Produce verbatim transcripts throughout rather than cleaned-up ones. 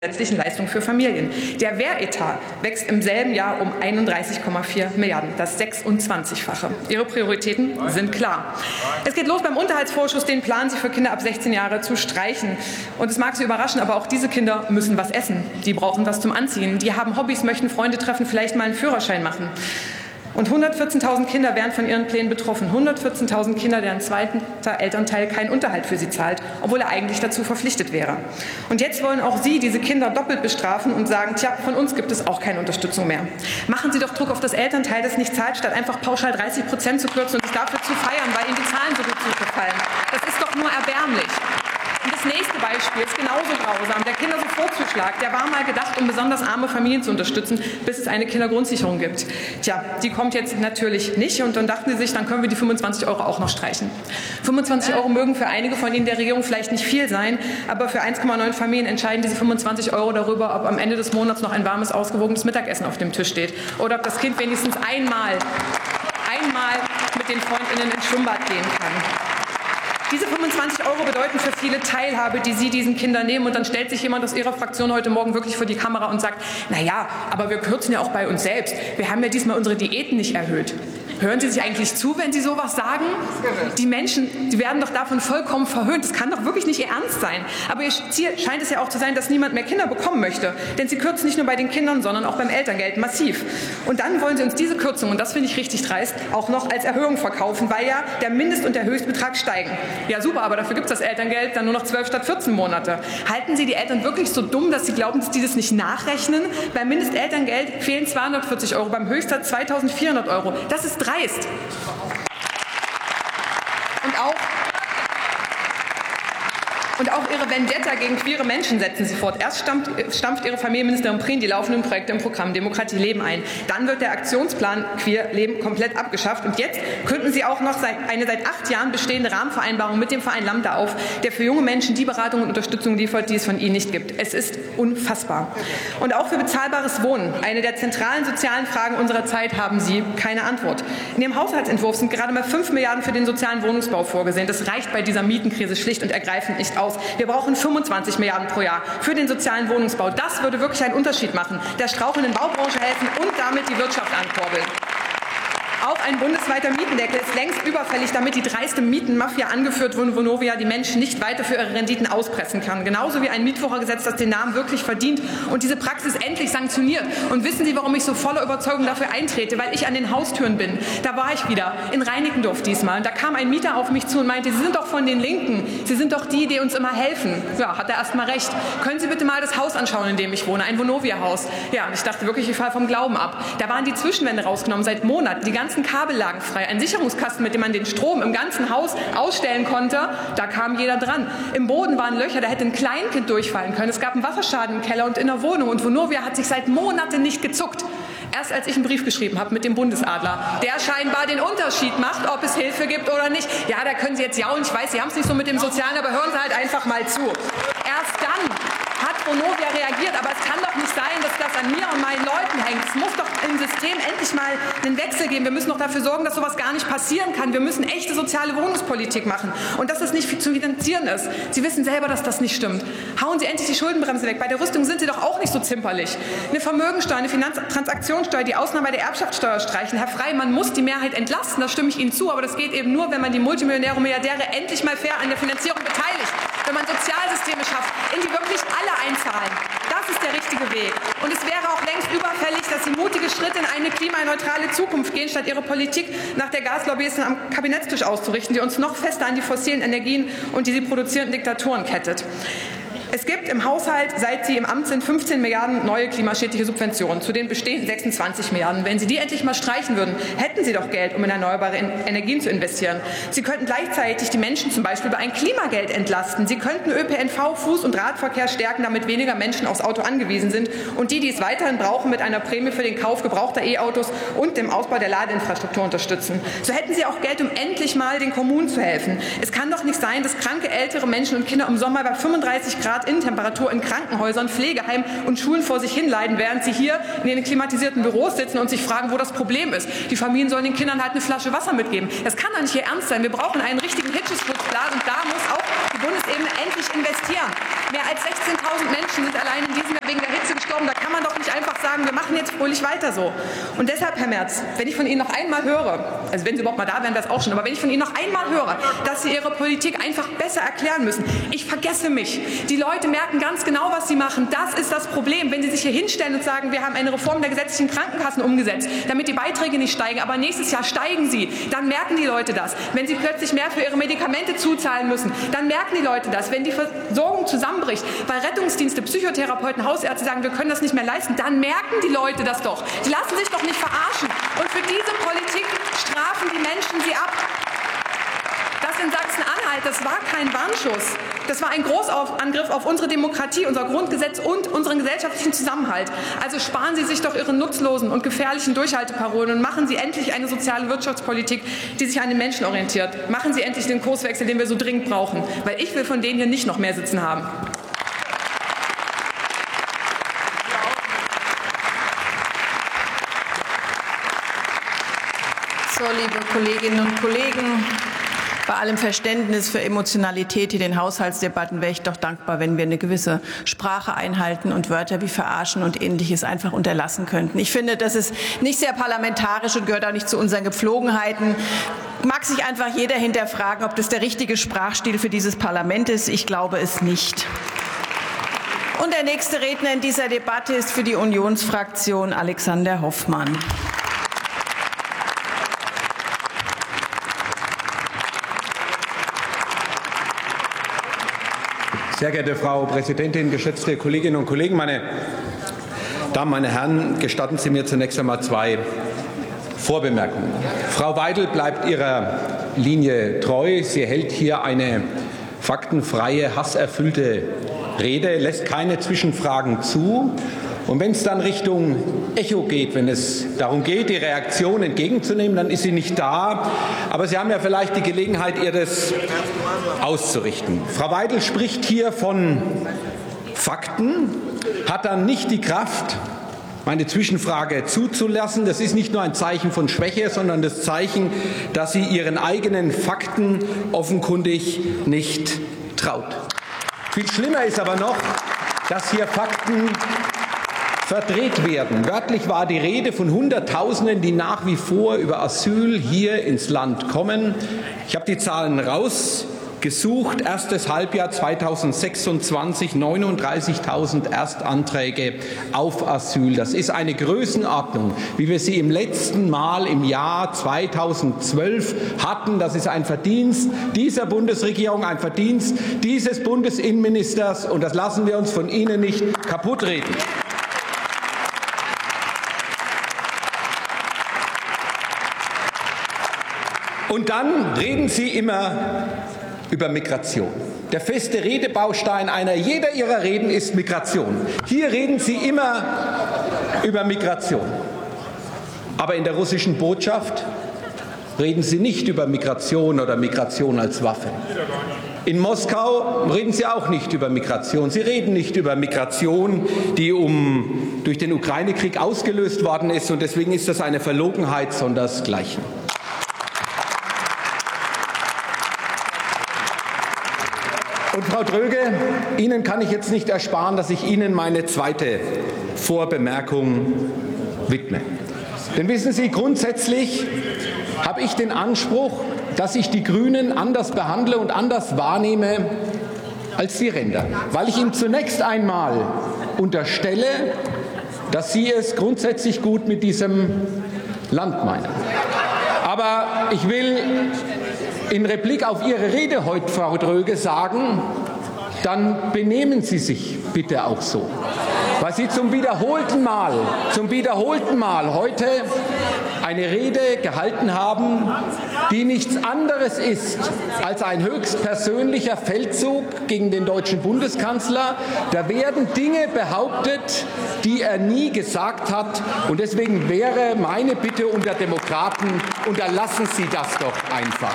zusätzlichen Leistungen für Familien. Der Wehretat wächst im selben Jahr um einunddreißig Komma vier Milliarden, das sechsundzwanzigfache. Ihre Prioritäten sind klar. Es geht los beim Unterhaltsvorschuss, den planen Sie für Kinder ab sechzehn Jahre zu streichen. Und es mag Sie überraschen, aber auch diese Kinder müssen was essen. Die brauchen was zum Anziehen. Die haben Hobbys, möchten Freunde treffen, vielleicht mal einen Führerschein machen. Und hundertvierzehntausend Kinder wären von ihren Plänen betroffen. hundertvierzehntausend Kinder, deren zweiter Elternteil keinen Unterhalt für sie zahlt, obwohl er eigentlich dazu verpflichtet wäre. Und jetzt wollen auch Sie diese Kinder doppelt bestrafen und sagen, tja, von uns gibt es auch keine Unterstützung mehr. Machen Sie doch Druck auf das Elternteil, das nicht zahlt, statt einfach pauschal dreißig Prozent zu kürzen und sich dafür zu feiern, weil Ihnen die Zahlen so gut zugefallen. Das ist doch nur erbärmlich. Und das nächste Beispiel ist genauso grausam. Der Kindersofortzuschlag, der war mal gedacht, um besonders arme Familien zu unterstützen, bis es eine Kindergrundsicherung gibt. Tja, die kommt jetzt natürlich nicht und dann dachten sie sich, dann können wir die fünfundzwanzig Euro auch noch streichen. fünfundzwanzig Euro mögen für einige von Ihnen der Regierung vielleicht nicht viel sein, aber für eins Komma neun Familien entscheiden diese fünfundzwanzig Euro darüber, ob am Ende des Monats noch ein warmes, ausgewogenes Mittagessen auf dem Tisch steht oder ob das Kind wenigstens einmal, einmal mit den FreundInnen ins Schwimmbad gehen kann. Diese fünfundzwanzig Euro bedeuten für viele Teilhabe, die Sie diesen Kindern nehmen. Und dann stellt sich jemand aus Ihrer Fraktion heute Morgen wirklich vor die Kamera und sagt, na ja, aber wir kürzen ja auch bei uns selbst. Wir haben ja diesmal unsere Diäten nicht erhöht. Hören Sie sich eigentlich zu, wenn Sie sowas sagen? Die Menschen, die werden doch davon vollkommen verhöhnt. Das kann doch wirklich nicht Ihr Ernst sein. Aber Ihr Ziel scheint es ja auch zu sein, dass niemand mehr Kinder bekommen möchte. Denn Sie kürzen nicht nur bei den Kindern, sondern auch beim Elterngeld massiv. Und dann wollen Sie uns diese Kürzung, und das finde ich richtig dreist, auch noch als Erhöhung verkaufen, weil ja der Mindest- und der Höchstbetrag steigen. Ja super, aber dafür gibt es das Elterngeld dann nur noch zwölf statt vierzehn Monate. Halten Sie die Eltern wirklich so dumm, dass Sie glauben, dass die das nicht nachrechnen? Beim Mindestelterngeld fehlen zweihundertvierzig Euro, beim Höchstsatz zweitausendvierhundert Euro. Das ist dreist. Und auch Und auch Ihre Vendetta gegen queere Menschen setzen Sie fort. Erst stampft, stampft Ihre Familienministerin Prien die laufenden Projekte im Programm Demokratie Leben ein. Dann wird der Aktionsplan Queer Leben komplett abgeschafft. Und jetzt künden Sie auch noch eine seit acht Jahren bestehende Rahmenvereinbarung mit dem Verein Lambda auf, der für junge Menschen die Beratung und Unterstützung liefert, die es von Ihnen nicht gibt. Es ist unfassbar. Und auch für bezahlbares Wohnen, eine der zentralen sozialen Fragen unserer Zeit, haben Sie keine Antwort. In Ihrem Haushaltsentwurf sind gerade mal fünf Milliarden für den sozialen Wohnungsbau vorgesehen. Das reicht bei dieser Mietenkrise schlicht und ergreifend nicht aus. Wir brauchen fünfundzwanzig Milliarden pro Jahr für den sozialen Wohnungsbau. Das würde wirklich einen Unterschied machen, der strauchelnden Baubranche helfen und damit die Wirtschaft ankurbeln. Auch ein bundesweiter Mietendeckel ist längst überfällig, damit die dreiste Mietenmafia, angeführt von Vonovia, die Menschen nicht weiter für ihre Renditen auspressen kann. Genauso wie ein Mietwochergesetz, das den Namen wirklich verdient und diese Praxis endlich sanktioniert. Und wissen Sie, warum ich so voller Überzeugung dafür eintrete? Weil ich an den Haustüren bin. Da war ich wieder, in Reinickendorf diesmal. Und da kam ein Mieter auf mich zu und meinte, Sie sind doch von den Linken. Sie sind doch die, die uns immer helfen. Ja, hat er erst mal recht. Können Sie bitte mal das Haus anschauen, in dem ich wohne? Ein Vonovia-Haus. Ja, und ich dachte wirklich, ich falle vom Glauben ab. Da waren die Zwischenwände rausgenommen seit Monaten. Die ganzen Kabel lagen frei. Ein Sicherungskasten, mit dem man den Strom im ganzen Haus ausstellen konnte, da kam jeder dran. Im Boden waren Löcher, da hätte ein Kleinkind durchfallen können. Es gab einen Wasserschaden im Keller und in der Wohnung. Und Vonovia hat sich seit Monaten nicht gezuckt. Erst als ich einen Brief geschrieben habe mit dem Bundesadler, der scheinbar den Unterschied macht, ob es Hilfe gibt oder nicht. Ja, da können Sie jetzt jaulen. Ich weiß, Sie haben es nicht so mit dem Sozialen, aber hören Sie halt einfach mal zu. Erst dann hat Vonovia reagiert, aber es kann doch nicht sein, dass das an mir und meinen Leuten hängt. Es muss doch im System endlich mal einen Wechsel geben. Wir müssen doch dafür sorgen, dass sowas gar nicht passieren kann. Wir müssen echte soziale Wohnungspolitik machen und dass das nicht zu finanzieren ist. Sie wissen selber, dass das nicht stimmt. Hauen Sie endlich die Schuldenbremse weg. Bei der Rüstung sind Sie doch auch nicht so zimperlich. Eine Vermögensteuer, eine Finanztransaktionssteuer, die Ausnahme bei der Erbschaftssteuer streichen. Herr Frey, man muss die Mehrheit entlasten, da stimme ich Ihnen zu, aber das geht eben nur, wenn man die Multimillionäre und Milliardäre endlich mal fair an der Finanzierung beteiligt. Wenn man Sozialsysteme schafft, in die wirklich alle einzahlen. Das ist der richtige Weg. Und es wäre auch längst überfällig, dass Sie mutige Schritte in eine klimaneutrale Zukunft gehen, statt Ihre Politik nach der Gaslobbyisten am Kabinettstisch auszurichten, die uns noch fester an die fossilen Energien und die sie produzierenden Diktaturen kettet. Es gibt im Haushalt, seit Sie im Amt sind, fünfzehn Milliarden neue klimaschädliche Subventionen, zu den bestehenden sechsundzwanzig Milliarden. Wenn Sie die endlich mal streichen würden, hätten Sie doch Geld, um in erneuerbare Energien zu investieren. Sie könnten gleichzeitig die Menschen zum Beispiel über ein Klimageld entlasten. Sie könnten Ö P N V, Fuß- und Radverkehr stärken, damit weniger Menschen aufs Auto angewiesen sind und die, die es weiterhin brauchen, mit einer Prämie für den Kauf gebrauchter E-Autos und dem Ausbau der Ladeinfrastruktur unterstützen. So hätten Sie auch Geld, um endlich mal den Kommunen zu helfen. Es kann doch nicht sein, dass kranke ältere Menschen und Kinder im Sommer bei fünfunddreißig Grad Innentemperatur in Krankenhäusern, Pflegeheimen und Schulen vor sich hinleiden, während sie hier in den klimatisierten Büros sitzen und sich fragen, wo das Problem ist. Die Familien sollen den Kindern halt eine Flasche Wasser mitgeben. Das kann doch nicht Ihr Ernst sein. Wir brauchen einen richtigen Hitzeschutzplan und da muss auch die Bundesebene endlich investieren. Mehr als sechzehntausend Menschen sind allein in diesem Jahr wegen der Hitze gestorben. Da kann man doch nicht einfach sagen, wir machen jetzt fröhlich weiter so. Und deshalb, Herr Merz, wenn ich von Ihnen noch einmal höre, also wenn Sie überhaupt mal da wären, das auch schon, aber wenn ich von Ihnen noch einmal höre, dass Sie Ihre Politik einfach besser erklären müssen, ich vergesse mich. Die Leute merken ganz genau, was Sie machen. Das ist das Problem. Wenn Sie sich hier hinstellen und sagen, wir haben eine Reform der gesetzlichen Krankenkassen umgesetzt, damit die Beiträge nicht steigen, aber nächstes Jahr steigen sie, dann merken die Leute das. Wenn sie plötzlich mehr für ihre Medikamente zuzahlen müssen, dann merken die Leute das. Wenn die Versorgung zusammenbricht, weil Rettungsdienste, Psychotherapeuten, Hausärzte sagen, wir können das nicht mehr leisten, dann merken die Leute das doch. Die lassen sich doch nicht verarschen. Und für diese Politik strafen die Menschen sie ab. Das in Sachsen-Anhalt, das war kein Warnschuss. Das war ein Großangriff auf unsere Demokratie, unser Grundgesetz und unseren gesellschaftlichen Zusammenhalt. Also sparen Sie sich doch Ihre nutzlosen und gefährlichen Durchhalteparolen und machen Sie endlich eine soziale Wirtschaftspolitik, die sich an den Menschen orientiert. Machen Sie endlich den Kurswechsel, den wir so dringend brauchen. Weil ich will von denen hier nicht noch mehr sitzen haben. So, liebe Kolleginnen und Kollegen, bei allem Verständnis für Emotionalität in den Haushaltsdebatten wäre ich doch dankbar, wenn wir eine gewisse Sprache einhalten und Wörter wie verarschen und Ähnliches einfach unterlassen könnten. Ich finde, das ist nicht sehr parlamentarisch und gehört auch nicht zu unseren Gepflogenheiten. Mag sich einfach jeder hinterfragen, ob das der richtige Sprachstil für dieses Parlament ist. Ich glaube es nicht. Und der nächste Redner in dieser Debatte ist für die Unionsfraktion Alexander Hoffmann. Sehr geehrte Frau Präsidentin, geschätzte Kolleginnen und Kollegen, meine Damen, meine Herren, gestatten Sie mir zunächst einmal zwei Vorbemerkungen. Frau Weidel bleibt ihrer Linie treu. Sie hält hier eine faktenfreie, hasserfüllte Rede, lässt keine Zwischenfragen zu. Und wenn es dann Richtung Echo geht, wenn es darum geht, die Reaktion entgegenzunehmen, dann ist sie nicht da. Aber Sie haben ja vielleicht die Gelegenheit, ihr das auszurichten. Frau Weidel spricht hier von Fakten, hat dann nicht die Kraft, meine Zwischenfrage zuzulassen. Das ist nicht nur ein Zeichen von Schwäche, sondern das Zeichen, dass sie ihren eigenen Fakten offenkundig nicht traut. Viel schlimmer ist aber noch, dass hier Fakten verdreht werden. Wörtlich war die Rede von Hunderttausenden, die nach wie vor über Asyl hier ins Land kommen. Ich habe die Zahlen rausgesucht. Erstes Halbjahr zweitausendsechsundzwanzig, neununddreißigtausend Erstanträge auf Asyl. Das ist eine Größenordnung, wie wir sie im letzten Mal im Jahr zweitausendzwölf hatten. Das ist ein Verdienst dieser Bundesregierung, ein Verdienst dieses Bundesinnenministers. Und das lassen wir uns von Ihnen nicht kaputtreden. Und dann reden Sie immer über Migration. Der feste Redebaustein einer jeder Ihrer Reden ist Migration. Hier reden Sie immer über Migration. Aber in der russischen Botschaft reden Sie nicht über Migration oder Migration als Waffe. In Moskau reden Sie auch nicht über Migration. Sie reden nicht über Migration, die um, durch den Ukraine-Krieg ausgelöst worden ist. Und deswegen ist das eine Verlogenheit sondersgleichen. Und Frau Dröge, Ihnen kann ich jetzt nicht ersparen, dass ich Ihnen meine zweite Vorbemerkung widme. Denn wissen Sie, grundsätzlich habe ich den Anspruch, dass ich die Grünen anders behandle und anders wahrnehme als die Ränder. Weil ich Ihnen zunächst einmal unterstelle, dass Sie es grundsätzlich gut mit diesem Land meinen. Aber ich will in Replik auf Ihre Rede heute, Frau Dröge, sagen, dann benehmen Sie sich bitte auch so. Weil Sie zum wiederholten Mal, zum wiederholten Mal heute eine Rede gehalten haben, die nichts anderes ist als ein höchstpersönlicher Feldzug gegen den deutschen Bundeskanzler. Da werden Dinge behauptet, die er nie gesagt hat. Und deswegen wäre meine Bitte unter Demokraten, unterlassen Sie das doch einfach.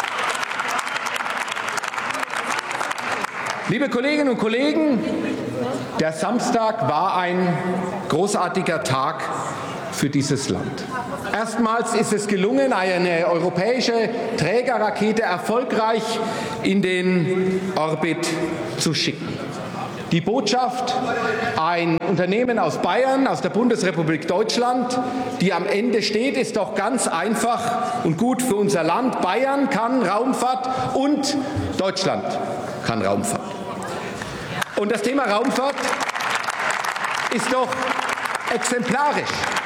Liebe Kolleginnen und Kollegen, der Samstag war ein großartiger Tag für dieses Land. Erstmals ist es gelungen, eine europäische Trägerrakete erfolgreich in den Orbit zu schicken. Die Botschaft, ein Unternehmen aus Bayern, aus der Bundesrepublik Deutschland, die am Ende steht, ist doch ganz einfach und gut für unser Land. Bayern kann Raumfahrt und Deutschland kann Raumfahrt. Und das Thema Raumfahrt ist doch exemplarisch.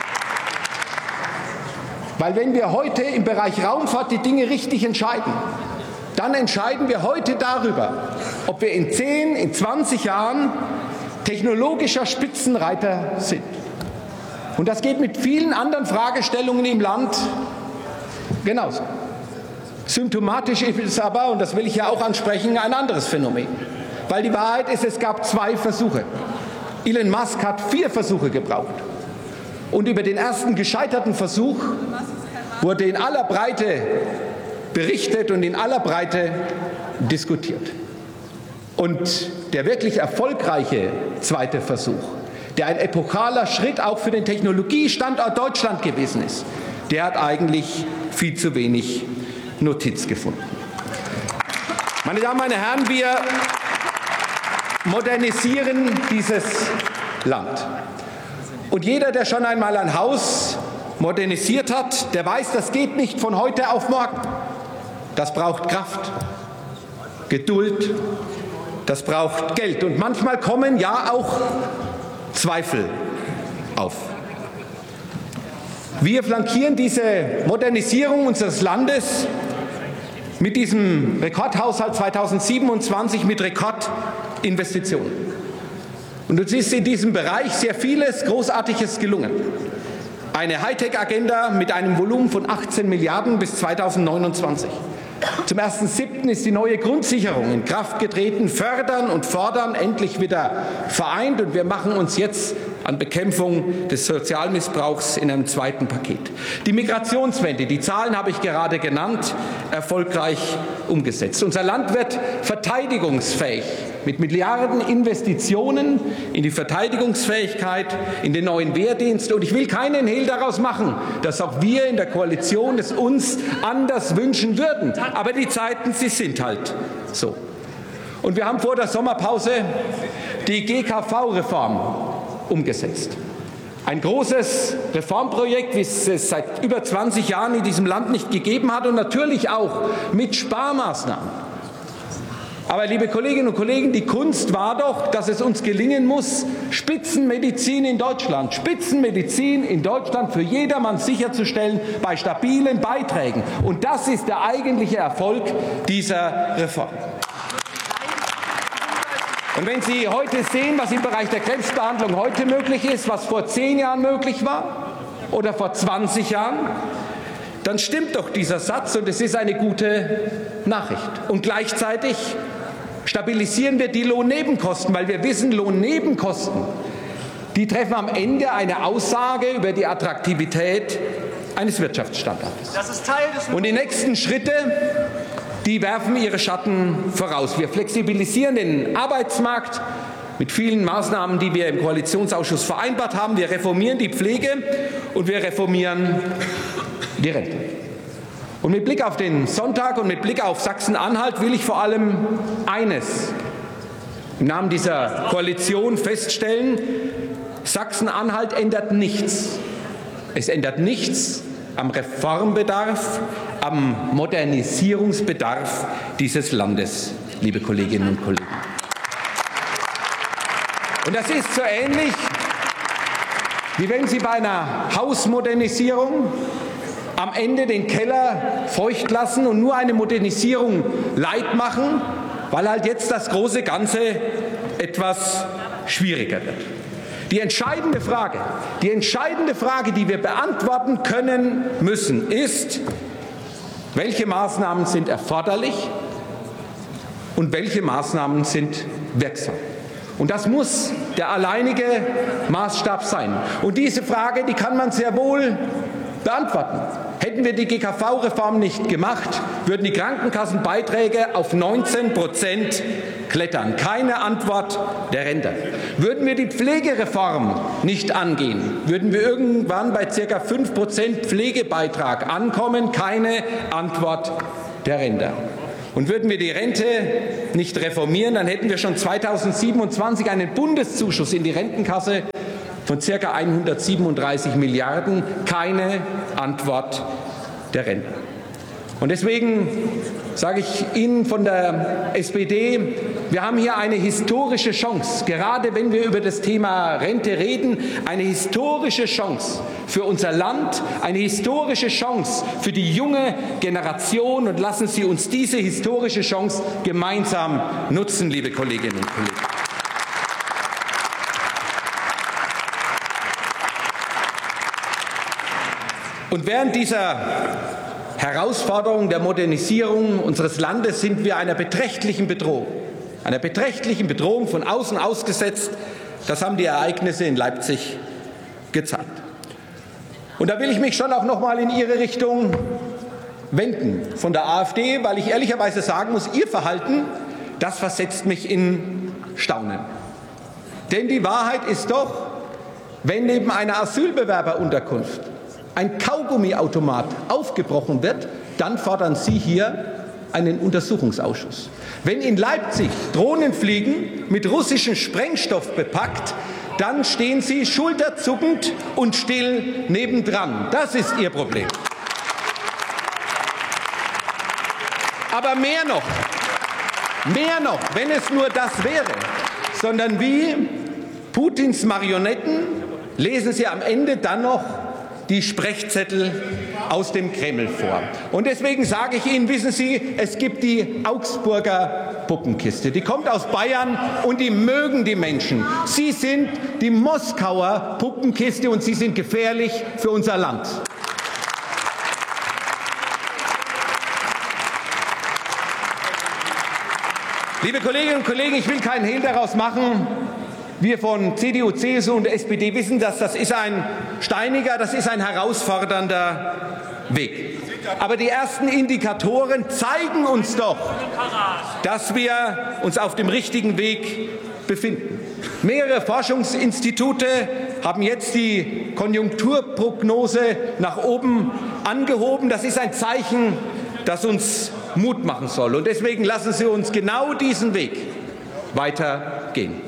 Weil wenn wir heute im Bereich Raumfahrt die Dinge richtig entscheiden, dann entscheiden wir heute darüber, ob wir in zehn, in zwanzig Jahren technologischer Spitzenreiter sind. Und das geht mit vielen anderen Fragestellungen im Land genauso. Symptomatisch ist es aber, und das will ich ja auch ansprechen, ein anderes Phänomen. Weil die Wahrheit ist, es gab zwei Versuche. Elon Musk hat vier Versuche gebraucht. Und über den ersten gescheiterten Versuch wurde in aller Breite berichtet und in aller Breite diskutiert. Und der wirklich erfolgreiche zweite Versuch, der ein epochaler Schritt auch für den Technologiestandort Deutschland gewesen ist, der hat eigentlich viel zu wenig Notiz gefunden. Meine Damen, meine Herren, wir modernisieren dieses Land. Und jeder, der schon einmal ein Haus modernisiert hat, der weiß, das geht nicht von heute auf morgen. Das braucht Kraft, Geduld, das braucht Geld. Und manchmal kommen ja auch Zweifel auf. Wir flankieren diese Modernisierung unseres Landes mit diesem Rekordhaushalt zweitausendsiebenundzwanzig mit Rekordinvestitionen. Und uns ist in diesem Bereich sehr vieles Großartiges gelungen. Eine Hightech-Agenda mit einem Volumen von achtzehn Milliarden bis zweitausendneunundzwanzig. Zum ersten siebten ist die neue Grundsicherung in Kraft getreten. Fördern und fordern endlich wieder vereint. Und wir machen uns jetzt an Bekämpfung des Sozialmissbrauchs in einem zweiten Paket. Die Migrationswende, die Zahlen habe ich gerade genannt, erfolgreich umgesetzt. Unser Land wird verteidigungsfähig mit Milliarden Investitionen in die Verteidigungsfähigkeit, in den neuen Wehrdienst. Und ich will keinen Hehl daraus machen, dass auch wir in der Koalition es uns anders wünschen würden. Aber die Zeiten, sie sind halt so. Und wir haben vor der Sommerpause die G K V-Reform umgesetzt. Ein großes Reformprojekt, wie es es seit über zwanzig Jahren in diesem Land nicht gegeben hat und natürlich auch mit Sparmaßnahmen. Aber, liebe Kolleginnen und Kollegen, die Kunst war doch, dass es uns gelingen muss, Spitzenmedizin in Deutschland, Spitzenmedizin in Deutschland für jedermann sicherzustellen bei stabilen Beiträgen. Und das ist der eigentliche Erfolg dieser Reform. Und wenn Sie heute sehen, was im Bereich der Krebsbehandlung heute möglich ist, was vor zehn Jahren möglich war oder vor zwanzig Jahren, dann stimmt doch dieser Satz und es ist eine gute Nachricht. Und gleichzeitig stabilisieren wir die Lohnnebenkosten, weil wir wissen, Lohnnebenkosten, die treffen am Ende eine Aussage über die Attraktivität eines Wirtschaftsstandortes. Das ist Teil des Und die nächsten Schritte, die werfen ihre Schatten voraus. Wir flexibilisieren den Arbeitsmarkt mit vielen Maßnahmen, die wir im Koalitionsausschuss vereinbart haben. Wir reformieren die Pflege und wir reformieren die Rente. Und mit Blick auf den Sonntag und mit Blick auf Sachsen-Anhalt will ich vor allem eines im Namen dieser Koalition feststellen: Sachsen-Anhalt ändert nichts. Es ändert nichts am Reformbedarf, am Modernisierungsbedarf dieses Landes, liebe Kolleginnen und Kollegen. Und das ist so ähnlich, wie wenn Sie bei einer Hausmodernisierung am Ende den Keller feucht lassen und nur eine Modernisierung light machen, weil halt jetzt das große Ganze etwas schwieriger wird. Die entscheidende Frage, die entscheidende Frage, die wir beantworten können müssen, ist, welche Maßnahmen sind erforderlich und welche Maßnahmen sind wirksam. Und das muss der alleinige Maßstab sein. Und diese Frage, die kann man sehr wohl beantworten. Hätten wir die G K V-Reform nicht gemacht, würden die Krankenkassenbeiträge auf neunzehn Prozent klettern. Keine Antwort der Rente. Würden wir die Pflegereform nicht angehen, würden wir irgendwann bei ca. fünf Prozent Pflegebeitrag ankommen. Keine Antwort der Rente. Und würden wir die Rente nicht reformieren, dann hätten wir schon zweitausendsiebenundzwanzig einen Bundeszuschuss in die Rentenkasse von ca. hundertsiebenunddreißig Milliarden. Keine Antwort der Rentner. Und deswegen sage ich Ihnen von der S P D, wir haben hier eine historische Chance, gerade wenn wir über das Thema Rente reden, eine historische Chance für unser Land, eine historische Chance für die junge Generation. Und lassen Sie uns diese historische Chance gemeinsam nutzen, liebe Kolleginnen und Kollegen. Und während dieser Herausforderung der Modernisierung unseres Landes sind wir einer beträchtlichen Bedrohung, einer beträchtlichen Bedrohung von außen ausgesetzt. Das haben die Ereignisse in Leipzig gezeigt. Und da will ich mich schon auch noch mal in Ihre Richtung wenden von der AfD, weil ich ehrlicherweise sagen muss, Ihr Verhalten, das versetzt mich in Staunen. Denn die Wahrheit ist doch, wenn neben einer Asylbewerberunterkunft ein Kaugummiautomat aufgebrochen wird, dann fordern Sie hier einen Untersuchungsausschuss. Wenn in Leipzig Drohnen fliegen, mit russischem Sprengstoff bepackt, dann stehen Sie schulterzuckend und still nebendran. Das ist Ihr Problem. Aber mehr noch, mehr noch, wenn es nur das wäre, sondern wie Putins Marionetten lesen Sie am Ende dann noch die Sprechzettel aus dem Kreml vor. Und deswegen sage ich Ihnen, wissen Sie, es gibt die Augsburger Puppenkiste. Die kommt aus Bayern und die mögen die Menschen. Sie sind die Moskauer Puppenkiste und Sie sind gefährlich für unser Land. Liebe Kolleginnen und Kollegen, ich will keinen Hehl daraus machen. Wir von C D U, C S U und S P D wissen, dass das ist ein steiniger, das ist ein herausfordernder Weg. Aber die ersten Indikatoren zeigen uns doch, dass wir uns auf dem richtigen Weg befinden. Mehrere Forschungsinstitute haben jetzt die Konjunkturprognose nach oben angehoben. Das ist ein Zeichen, das uns Mut machen soll. Und deswegen lassen Sie uns genau diesen Weg weitergehen.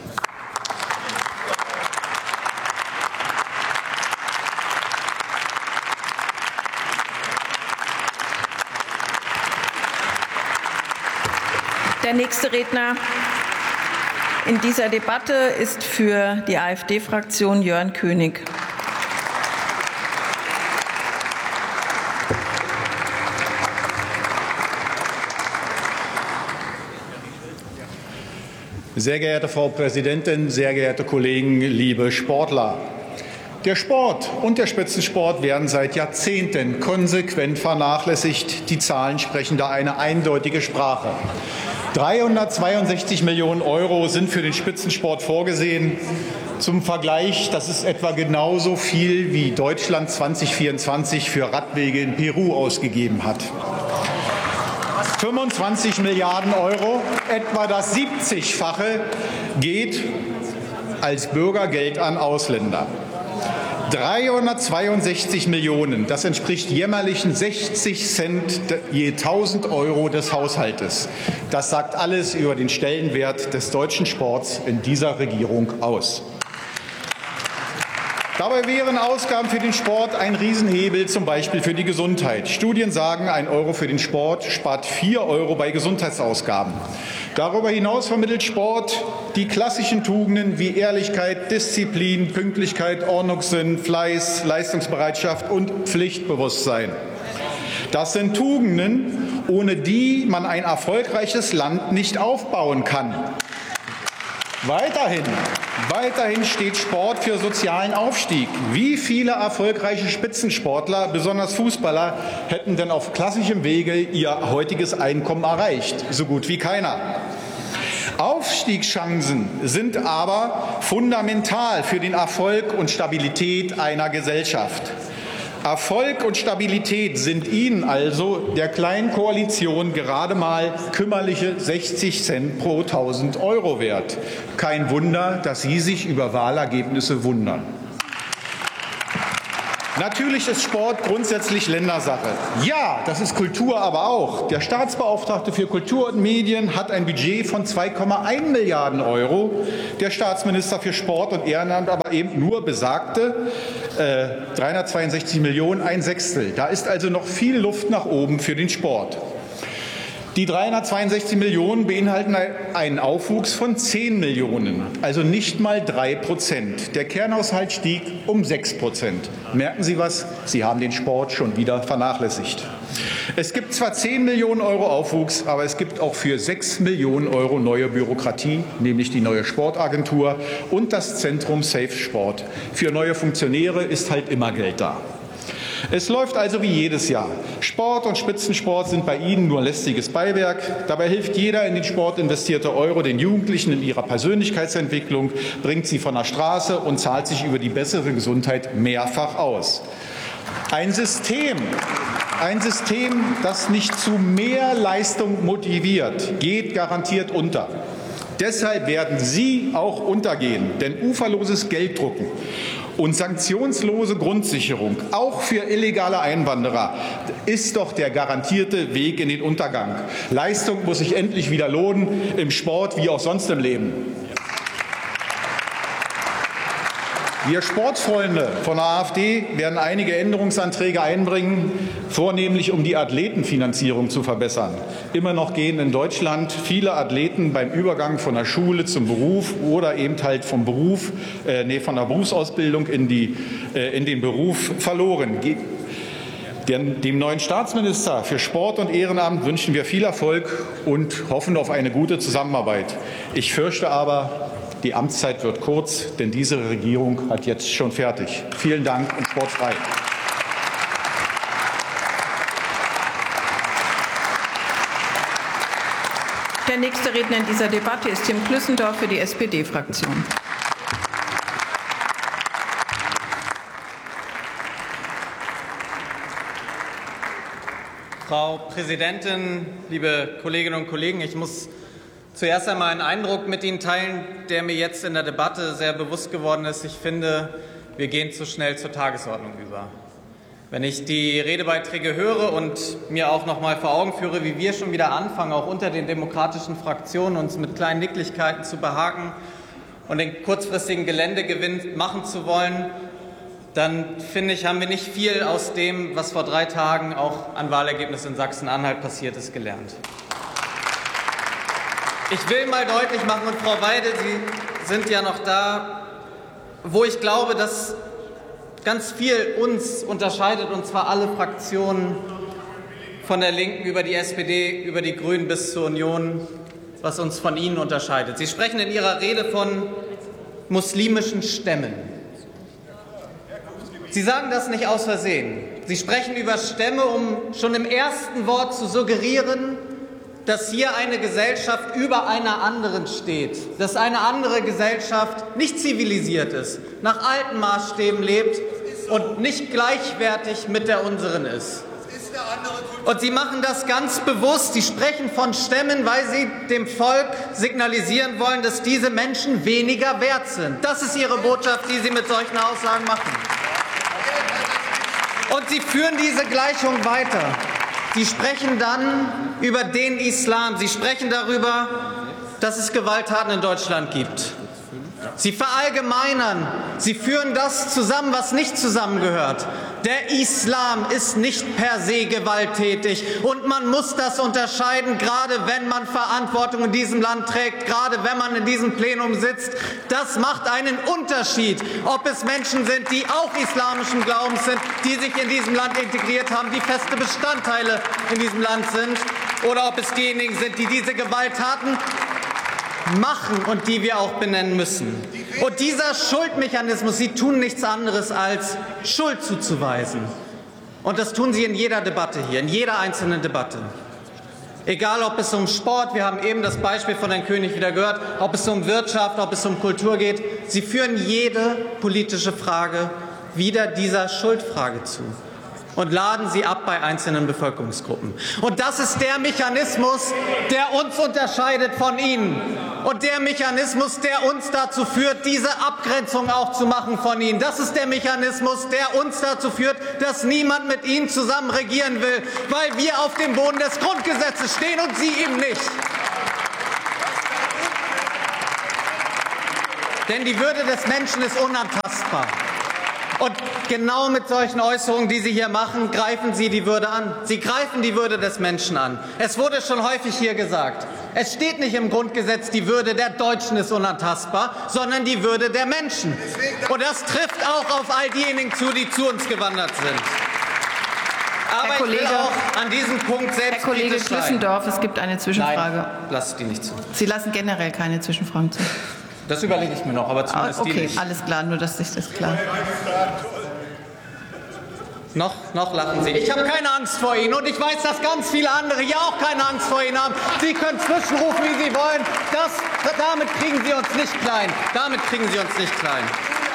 Der nächste Redner in dieser Debatte ist für die AfD-Fraktion Jörn König. Sehr geehrte Frau Präsidentin, sehr geehrte Kollegen, liebe Sportler! Der Sport und der Spitzensport werden seit Jahrzehnten konsequent vernachlässigt. Die Zahlen sprechen da eine eindeutige Sprache. dreihundertzweiundsechzig Millionen Euro sind für den Spitzensport vorgesehen. Zum Vergleich, das ist etwa genauso viel, wie Deutschland zweitausendvierundzwanzig für Radwege in Peru ausgegeben hat. fünfundzwanzig Milliarden Euro, etwa das siebzigfache, geht als Bürgergeld an Ausländer. dreihundertzweiundsechzig Millionen, das entspricht jämmerlichen sechzig Cent je tausend Euro des Haushaltes. Das sagt alles über den Stellenwert des deutschen Sports in dieser Regierung aus. Dabei wären Ausgaben für den Sport ein Riesenhebel, zum Beispiel für die Gesundheit. Studien sagen, ein Euro für den Sport spart vier Euro bei Gesundheitsausgaben. Darüber hinaus vermittelt Sport die klassischen Tugenden wie Ehrlichkeit, Disziplin, Pünktlichkeit, Ordnungssinn, Fleiß, Leistungsbereitschaft und Pflichtbewusstsein. Das sind Tugenden, ohne die man ein erfolgreiches Land nicht aufbauen kann. Weiterhin, weiterhin steht Sport für sozialen Aufstieg. Wie viele erfolgreiche Spitzensportler, besonders Fußballer, hätten denn auf klassischem Wege ihr heutiges Einkommen erreicht? So gut wie keiner. Aufstiegschancen sind aber fundamental für den Erfolg und Stabilität einer Gesellschaft. Erfolg und Stabilität sind Ihnen also, der kleinen Koalition, gerade mal kümmerliche sechzig Cent pro tausend Euro wert. Kein Wunder, dass Sie sich über Wahlergebnisse wundern. Natürlich ist Sport grundsätzlich Ländersache. Ja, das ist Kultur aber auch. Der Staatsbeauftragte für Kultur und Medien hat ein Budget von zwei Komma eins Milliarden Euro. Der Staatsminister für Sport und Ehrenamt aber eben nur besagte äh, dreihundertzweiundsechzig Millionen, ein Sechstel. Da ist also noch viel Luft nach oben für den Sport. Die dreihundertzweiundsechzig Millionen beinhalten einen Aufwuchs von zehn Millionen, also nicht mal drei Prozent. Der Kernhaushalt stieg um sechs Prozent. Merken Sie was? Sie haben den Sport schon wieder vernachlässigt. Es gibt zwar zehn Millionen Euro Aufwuchs, aber es gibt auch für sechs Millionen Euro neue Bürokratie, nämlich die neue Sportagentur und das Zentrum Safe Sport. Für neue Funktionäre ist halt immer Geld da. Es läuft also wie jedes Jahr. Sport und Spitzensport sind bei Ihnen nur lästiges Beiwerk. Dabei hilft jeder in den Sport investierte Euro den Jugendlichen in ihrer Persönlichkeitsentwicklung, bringt sie von der Straße und zahlt sich über die bessere Gesundheit mehrfach aus. Ein System, ein System, das nicht zu mehr Leistung motiviert, geht garantiert unter. Deshalb werden Sie auch untergehen, denn uferloses Gelddrucken und sanktionslose Grundsicherung, auch für illegale Einwanderer, ist doch der garantierte Weg in den Untergang. Leistung muss sich endlich wieder lohnen, im Sport wie auch sonst im Leben. Wir Sportfreunde von der AfD werden einige Änderungsanträge einbringen, vornehmlich um die Athletenfinanzierung zu verbessern. Immer noch gehen in Deutschland viele Athleten beim Übergang von der Schule zum Beruf oder eben halt vom Beruf, äh, nee, von der Berufsausbildung in, die, äh, in den Beruf verloren. Dem neuen Staatsminister für Sport und Ehrenamt wünschen wir viel Erfolg und hoffen auf eine gute Zusammenarbeit. Ich fürchte aber, die Amtszeit wird kurz, denn diese Regierung hat jetzt schon fertig. Vielen Dank und sportfrei. Der nächste Redner in dieser Debatte ist Tim Klüssendorf für die S P D-Fraktion. Frau Präsidentin, liebe Kolleginnen und Kollegen! Ich muss zuerst einmal einen Eindruck mit Ihnen teilen, der mir jetzt in der Debatte sehr bewusst geworden ist. Ich finde, wir gehen zu schnell zur Tagesordnung über. Wenn ich die Redebeiträge höre und mir auch noch mal vor Augen führe, wie wir schon wieder anfangen, auch unter den demokratischen Fraktionen uns mit kleinen Nicklichkeiten zu behaken und den kurzfristigen Geländegewinn machen zu wollen, dann finde ich, haben wir nicht viel aus dem, was vor drei Tagen auch an Wahlergebnissen in Sachsen-Anhalt passiert ist, gelernt. Ich will mal deutlich machen, und Frau Weidel, Sie sind ja noch da, wo ich glaube, dass ganz viel uns unterscheidet, und zwar alle Fraktionen von der Linken über die S P D, über die Grünen bis zur Union, was uns von Ihnen unterscheidet. Sie sprechen in Ihrer Rede von muslimischen Stämmen. Sie sagen das nicht aus Versehen. Sie sprechen über Stämme, um schon im ersten Wort zu suggerieren, dass hier eine Gesellschaft über einer anderen steht, dass eine andere Gesellschaft nicht zivilisiert ist, nach alten Maßstäben lebt und nicht gleichwertig mit der unseren ist. Und Sie machen das ganz bewusst. Sie sprechen von Stämmen, weil Sie dem Volk signalisieren wollen, dass diese Menschen weniger wert sind. Das ist Ihre Botschaft, die Sie mit solchen Aussagen machen. Und Sie führen diese Gleichung weiter. Sie sprechen dann über den Islam. Sie sprechen darüber, dass es Gewalttaten in Deutschland gibt. Sie verallgemeinern. Sie führen das zusammen, was nicht zusammengehört. Der Islam ist nicht per se gewalttätig. Und man muss das unterscheiden, gerade wenn man Verantwortung in diesem Land trägt, gerade wenn man in diesem Plenum sitzt. Das macht einen Unterschied, ob es Menschen sind, die auch islamischen Glaubens sind, die sich in diesem Land integriert haben, die feste Bestandteile in diesem Land sind, oder ob es diejenigen sind, die diese Gewalttaten machen und die wir auch benennen müssen. Und dieser Schuldmechanismus, Sie tun nichts anderes als Schuld zuzuweisen. Und das tun Sie in jeder Debatte hier, in jeder einzelnen Debatte. Egal, ob es um Sport, wir haben eben das Beispiel von Herrn König wieder gehört, ob es um Wirtschaft, ob es um Kultur geht. Sie führen jede politische Frage wieder dieser Schuldfrage zu. und laden sie ab bei einzelnen Bevölkerungsgruppen. Und das ist der Mechanismus, der uns unterscheidet von ihnen. Und der Mechanismus, der uns dazu führt, diese Abgrenzung auch zu machen von ihnen. Das ist der Mechanismus, der uns dazu führt, dass niemand mit ihnen zusammen regieren will, weil wir auf dem Boden des Grundgesetzes stehen und sie eben nicht. Denn die Würde des Menschen ist unantastbar. Und genau mit solchen Äußerungen, die Sie hier machen, greifen Sie die Würde an. Sie greifen die Würde des Menschen an. Es wurde schon häufig hier gesagt, es steht nicht im Grundgesetz, die Würde der Deutschen ist unantastbar, sondern die Würde der Menschen. Und das trifft auch auf all diejenigen zu, die zu uns gewandert sind. Aber Herr Kollege, ich will auch an diesem Punkt selbst Herr Kollege Schlüssendorf, es gibt eine Zwischenfrage. Nein, lasse die nicht zu. Sie lassen generell keine Zwischenfragen zu. Das überlege ich mir noch, aber zumindest Ah, okay, die nicht. alles klar, nur dass sich das klar. Noch, noch lachen Sie. Ich habe keine Angst vor Ihnen und ich weiß, dass ganz viele andere hier auch keine Angst vor Ihnen haben. Sie können zwischenrufen, wie Sie wollen. Das, damit kriegen Sie uns nicht klein. Damit kriegen Sie uns nicht klein.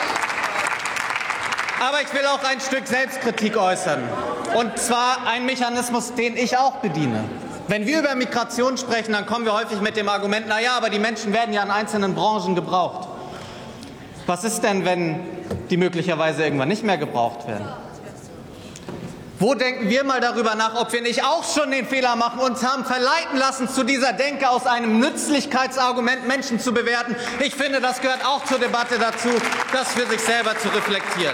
Aber ich will auch ein Stück Selbstkritik äußern. Und zwar ein Mechanismus, den ich auch bediene. Wenn wir über Migration sprechen, dann kommen wir häufig mit dem Argument, na ja, aber die Menschen werden ja in einzelnen Branchen gebraucht. Was ist denn, wenn die möglicherweise irgendwann nicht mehr gebraucht werden? Wo denken wir mal darüber nach, ob wir nicht auch schon den Fehler machen, uns haben verleiten lassen, zu dieser Denke aus einem Nützlichkeitsargument Menschen zu bewerten? Ich finde, das gehört auch zur Debatte dazu, das für sich selber zu reflektieren.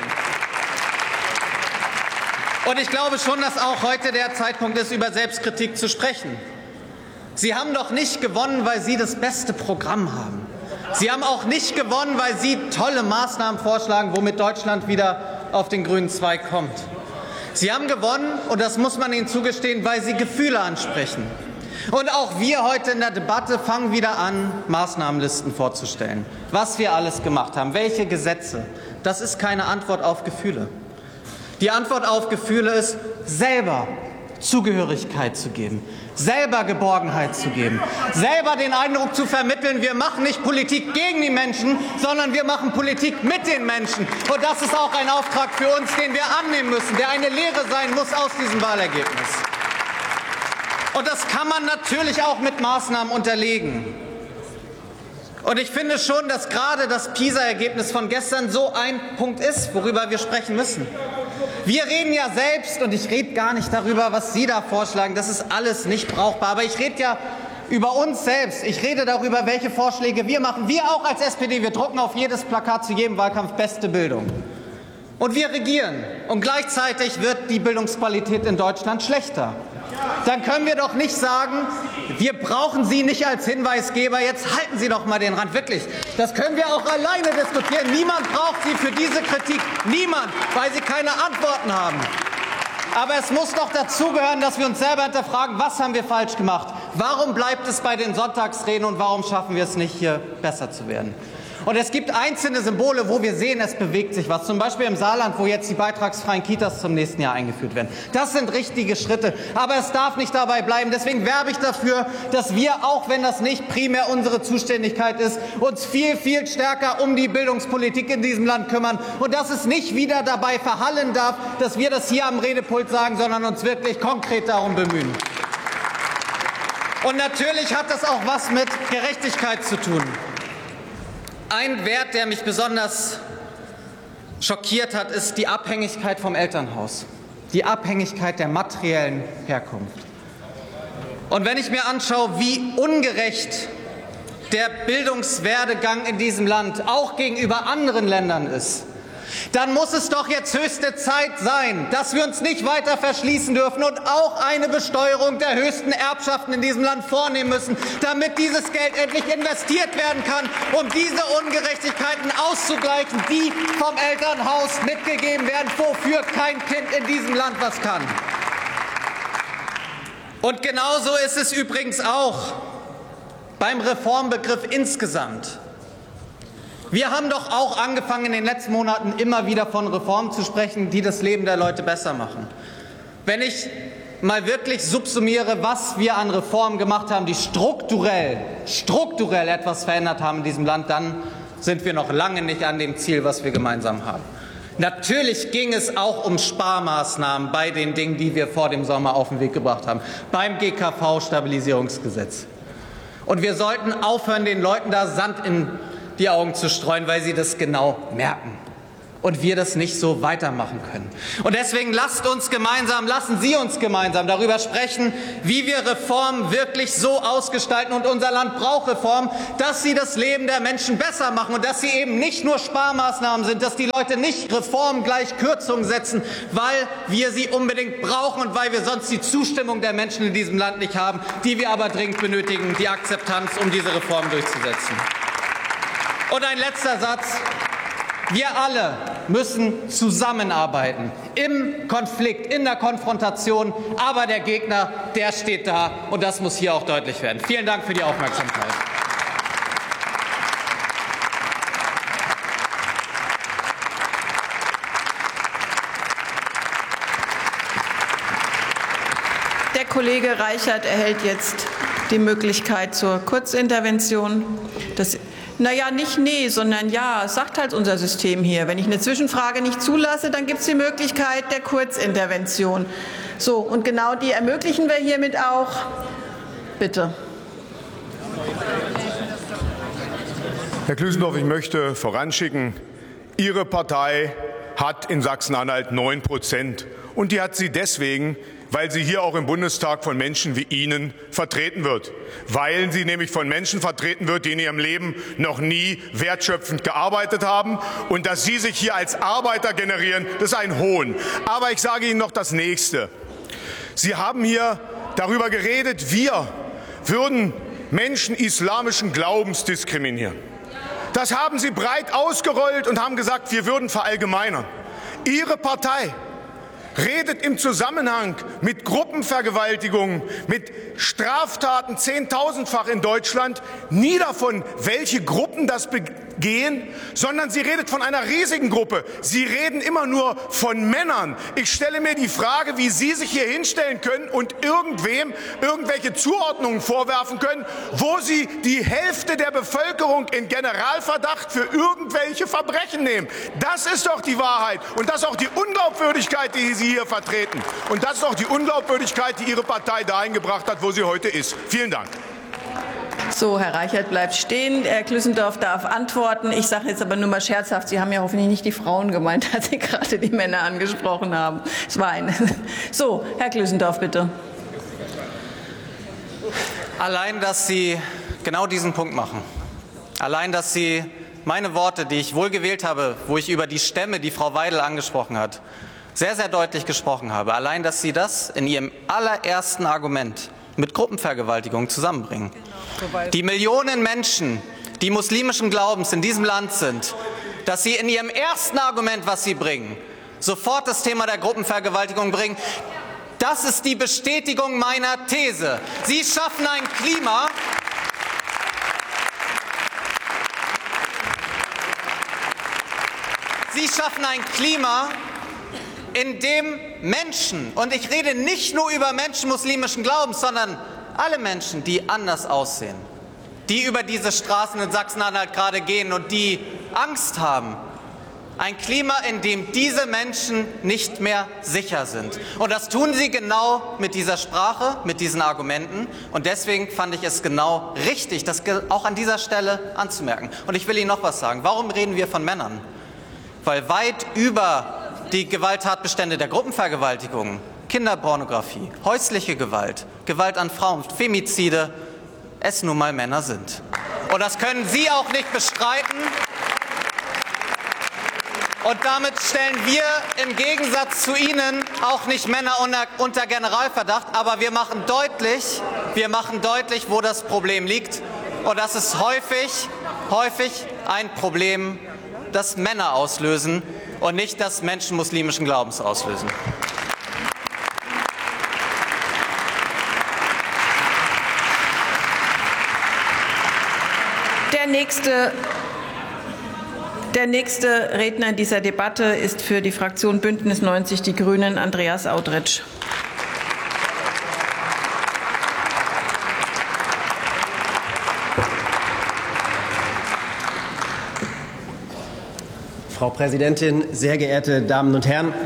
Und ich glaube schon, dass auch heute der Zeitpunkt ist, über Selbstkritik zu sprechen. Sie haben doch nicht gewonnen, weil Sie das beste Programm haben. Sie haben auch nicht gewonnen, weil Sie tolle Maßnahmen vorschlagen, womit Deutschland wieder auf den grünen Zweig kommt. Sie haben gewonnen, und das muss man Ihnen zugestehen, weil Sie Gefühle ansprechen. Und auch wir heute in der Debatte fangen wieder an, Maßnahmenlisten vorzustellen. Was wir alles gemacht haben, welche Gesetze. Das ist keine Antwort auf Gefühle. Die Antwort auf Gefühle ist, selber Zugehörigkeit zu geben, selber Geborgenheit zu geben, selber den Eindruck zu vermitteln, wir machen nicht Politik gegen die Menschen, sondern wir machen Politik mit den Menschen. Und das ist auch ein Auftrag für uns, den wir annehmen müssen, der eine Lehre sein muss aus diesem Wahlergebnis. Und das kann man natürlich auch mit Maßnahmen unterlegen. Und ich finde schon, dass gerade das PISA-Ergebnis von gestern so ein Punkt ist, worüber wir sprechen müssen. Wir reden ja selbst, und ich rede gar nicht darüber, was Sie da vorschlagen, das ist alles nicht brauchbar, aber ich rede ja über uns selbst. Ich rede darüber, welche Vorschläge wir machen. Wir auch als S P D, wir drucken auf jedes Plakat zu jedem Wahlkampf beste Bildung. Und wir regieren. Und gleichzeitig wird die Bildungsqualität in Deutschland schlechter. Dann können wir doch nicht sagen, wir brauchen Sie nicht als Hinweisgeber, jetzt halten Sie doch mal den Rand. Wirklich, das können wir auch alleine diskutieren. Niemand braucht Sie für diese Kritik. Niemand, weil Sie keine Antworten haben. Aber es muss doch dazugehören, dass wir uns selber hinterfragen, was haben wir falsch gemacht? Warum bleibt es bei den Sonntagsreden und warum schaffen wir es nicht, hier besser zu werden? Und es gibt einzelne Symbole, wo wir sehen, es bewegt sich was. Zum Beispiel im Saarland, wo jetzt die beitragsfreien Kitas zum nächsten Jahr eingeführt werden. Das sind richtige Schritte. Aber es darf nicht dabei bleiben. Deswegen werbe ich dafür, dass wir, auch wenn das nicht primär unsere Zuständigkeit ist, uns viel, viel stärker um die Bildungspolitik in diesem Land kümmern. Und dass es nicht wieder dabei verhallen darf, dass wir das hier am Redepult sagen, sondern uns wirklich konkret darum bemühen. Und natürlich hat das auch was mit Gerechtigkeit zu tun. Ein Wert, der mich besonders schockiert hat, ist die Abhängigkeit vom Elternhaus, die Abhängigkeit der materiellen Herkunft. Und wenn ich mir anschaue, wie ungerecht der Bildungswerdegang in diesem Land auch gegenüber anderen Ländern ist, dann muss es doch jetzt höchste Zeit sein, dass wir uns nicht weiter verschließen dürfen und auch eine Besteuerung der höchsten Erbschaften in diesem Land vornehmen müssen, damit dieses Geld endlich investiert werden kann, um diese Ungerechtigkeiten auszugleichen, die vom Elternhaus mitgegeben werden, wofür kein Kind in diesem Land was kann. Und genauso ist es übrigens auch beim Reformbegriff insgesamt. Wir haben doch auch angefangen, in den letzten Monaten immer wieder von Reformen zu sprechen, die das Leben der Leute besser machen. Wenn ich mal wirklich subsumiere, was wir an Reformen gemacht haben, die strukturell, strukturell etwas verändert haben in diesem Land, dann sind wir noch lange nicht an dem Ziel, was wir gemeinsam haben. Natürlich ging es auch um Sparmaßnahmen bei den Dingen, die wir vor dem Sommer auf den Weg gebracht haben, beim G K V-Stabilisierungsgesetz. Und wir sollten aufhören, den Leuten da Sand in die Augen zu streuen, weil sie das genau merken. Und wir das nicht so weitermachen können. Und deswegen lasst uns gemeinsam, lassen Sie uns gemeinsam darüber sprechen, wie wir Reformen wirklich so ausgestalten, und unser Land braucht Reformen, dass sie das Leben der Menschen besser machen und dass sie eben nicht nur Sparmaßnahmen sind, dass die Leute nicht Reformen gleich Kürzungen setzen, weil wir sie unbedingt brauchen und weil wir sonst die Zustimmung der Menschen in diesem Land nicht haben, die wir aber dringend benötigen, die Akzeptanz, um diese Reformen durchzusetzen. Und ein letzter Satz. Wir alle müssen zusammenarbeiten, im Konflikt, in der Konfrontation. Aber der Gegner, der steht da, und das muss hier auch deutlich werden. Vielen Dank für die Aufmerksamkeit. Der Kollege Reichert erhält jetzt die Möglichkeit zur Kurzintervention. Das Naja, nicht nee, sondern ja, sagt halt unser System hier. Wenn ich eine Zwischenfrage nicht zulasse, dann gibt es die Möglichkeit der Kurzintervention. So, und genau die ermöglichen wir hiermit auch. Bitte. Herr Klüsendorf, ich möchte voranschicken, Ihre Partei hat in Sachsen-Anhalt neun Prozent. Und die hat sie deswegen, weil sie hier auch im Bundestag von Menschen wie Ihnen vertreten wird. Weil sie nämlich von Menschen vertreten wird, die in ihrem Leben noch nie wertschöpfend gearbeitet haben. Und dass Sie sich hier als Arbeiter generieren, das ist ein Hohn. Aber ich sage Ihnen noch das Nächste. Sie haben hier darüber geredet, wir würden Menschen islamischen Glaubens diskriminieren. Das haben Sie breit ausgerollt und haben gesagt, wir würden verallgemeinern. Ihre Partei redet im Zusammenhang mit Gruppenvergewaltigungen, mit Straftaten zehntausendfach in Deutschland nie davon, welche Gruppen das begehen, sondern sie redet von einer riesigen Gruppe. Sie reden immer nur von Männern. Ich stelle mir die Frage, wie Sie sich hier hinstellen können und irgendwem irgendwelche Zuordnungen vorwerfen können, wo Sie die Hälfte der Bevölkerung in Generalverdacht für irgendwelche Verbrechen nehmen. Das ist doch die Wahrheit und das ist auch die Unglaubwürdigkeit, die Sie hier vertreten. Und das ist auch die Unglaubwürdigkeit, die Ihre Partei dahin gebracht hat, wo sie heute ist. Vielen Dank. So, Herr Reichert bleibt stehen. Herr Klüssendorf darf antworten. Ich sage jetzt aber nur mal scherzhaft, Sie haben ja hoffentlich nicht die Frauen gemeint, als Sie gerade die Männer angesprochen haben. Es war eine. So, Herr Klüssendorf, bitte. Allein, dass Sie genau diesen Punkt machen, allein, dass Sie meine Worte, die ich wohl gewählt habe, wo ich über die Stämme, die Frau Weidel angesprochen hat, sehr, sehr deutlich gesprochen habe, allein, dass Sie das in Ihrem allerersten Argument mit Gruppenvergewaltigung zusammenbringen. Die Millionen Menschen, die muslimischen Glaubens in diesem Land sind, dass Sie in Ihrem ersten Argument, was Sie bringen, sofort das Thema der Gruppenvergewaltigung bringen, das ist die Bestätigung meiner These. Sie schaffen ein Klima, Sie schaffen ein Klima, in dem Menschen, und ich rede nicht nur über Menschen muslimischen Glaubens, sondern alle Menschen, die anders aussehen, die über diese Straßen in Sachsen-Anhalt gerade gehen und die Angst haben, ein Klima, in dem diese Menschen nicht mehr sicher sind. Und das tun sie genau mit dieser Sprache, mit diesen Argumenten. Und deswegen fand ich es genau richtig, das auch an dieser Stelle anzumerken. Und ich will Ihnen noch was sagen. Warum reden wir von Männern? Weil weit über die Gewalttatbestände der Gruppenvergewaltigung, Kinderpornografie, häusliche Gewalt, Gewalt an Frauen, Femizide, es nun mal Männer sind. Und das können Sie auch nicht bestreiten. Und damit stellen wir im Gegensatz zu Ihnen auch nicht Männer unter, unter Generalverdacht, aber wir machen deutlich, wir machen deutlich, wo das Problem liegt. Und das ist häufig, häufig ein Problem, das Männer auslösen und nicht das Menschen muslimischen Glaubens auslösen. Der nächste, der nächste Redner in dieser Debatte ist für die Fraktion Bündnis neunzig Die Grünen Andreas Audretsch. Frau Präsidentin, sehr geehrte Damen und Herren!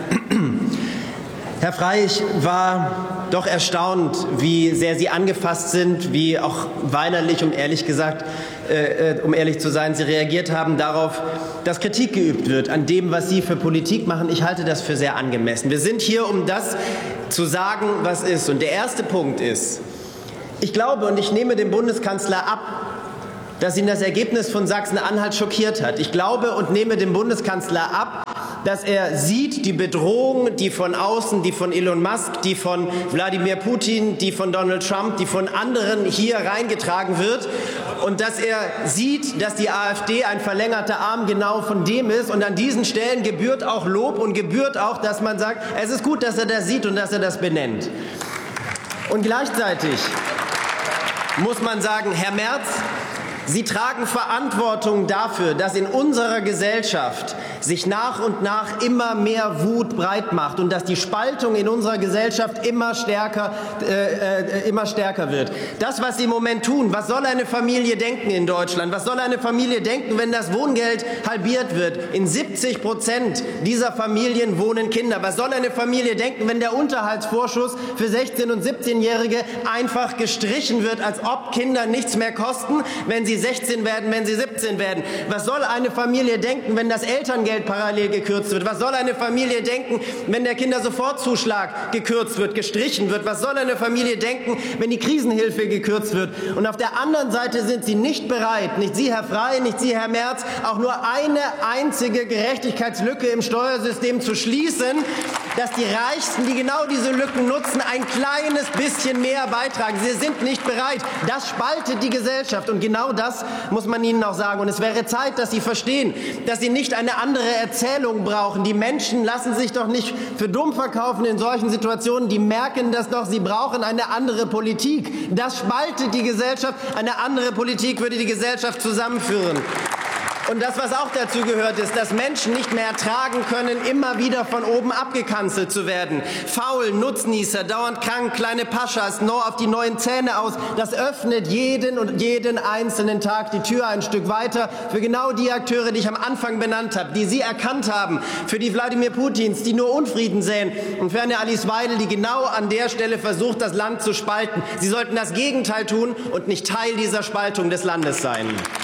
Herr Frey, ich war doch erstaunt, wie sehr Sie angefasst sind, wie auch weinerlich, um ehrlich gesagt, äh, um ehrlich zu sein, Sie reagiert haben darauf, dass Kritik geübt wird an dem, was Sie für Politik machen. Ich halte das für sehr angemessen. Wir sind hier, um das zu sagen, was ist. Und der erste Punkt ist, ich glaube und ich nehme dem Bundeskanzler ab, dass ihn das Ergebnis von Sachsen-Anhalt schockiert hat. Ich glaube und nehme dem Bundeskanzler ab, dass er sieht, die Bedrohung, die von außen, die von Elon Musk, die von Wladimir Putin, die von Donald Trump, die von anderen hier reingetragen wird, und dass er sieht, dass die AfD ein verlängerter Arm genau von dem ist. Und an diesen Stellen gebührt auch Lob und gebührt auch, dass man sagt, es ist gut, dass er das sieht und dass er das benennt. Und gleichzeitig muss man sagen, Herr Merz, Sie tragen Verantwortung dafür, dass in unserer Gesellschaft sich nach und nach immer mehr Wut breit macht und dass die Spaltung in unserer Gesellschaft immer stärker, äh, äh, immer stärker wird. Das, was Sie im Moment tun, was soll eine Familie denken in Deutschland? Was soll eine Familie denken, wenn das Wohngeld halbiert wird? In siebzig Prozent dieser Familien wohnen Kinder. Was soll eine Familie denken, wenn der Unterhaltsvorschuss für sechzehn- und siebzehnjährige einfach gestrichen wird, als ob Kinder nichts mehr kosten, wenn sie sechzehn werden, wenn sie siebzehn werden? Was soll eine Familie denken, wenn das Elterngeld parallel gekürzt wird? Was soll eine Familie denken, wenn der Kindersofortzuschlag gekürzt wird, gestrichen wird? Was soll eine Familie denken, wenn die Krisenhilfe gekürzt wird? Und auf der anderen Seite sind Sie nicht bereit, nicht Sie, Herr Frey, nicht Sie, Herr Merz, auch nur eine einzige Gerechtigkeitslücke im Steuersystem zu schließen, dass die Reichsten, die genau diese Lücken nutzen, ein kleines bisschen mehr beitragen. Sie sind nicht bereit. Das spaltet die Gesellschaft. Und genau das muss man Ihnen auch sagen. Und es wäre Zeit, dass Sie verstehen, dass Sie nicht eine andere Erzählung brauchen. Die Menschen lassen sich doch nicht für dumm verkaufen in solchen Situationen. Die merken das doch. Sie brauchen eine andere Politik. Das spaltet die Gesellschaft. Eine andere Politik würde die Gesellschaft zusammenführen. Und das, was auch dazu gehört, ist, dass Menschen nicht mehr ertragen können, immer wieder von oben abgekanzelt zu werden. Faul, Nutznießer, dauernd krank, kleine Paschas, nur auf die neuen Zähne aus. Das öffnet jeden und jeden einzelnen Tag die Tür ein Stück weiter für genau die Akteure, die ich am Anfang benannt habe, die Sie erkannt haben, für die Wladimir Putins, die nur Unfrieden säen, und für eine Alice Weidel, die genau an der Stelle versucht, das Land zu spalten. Sie sollten das Gegenteil tun und nicht Teil dieser Spaltung des Landes sein.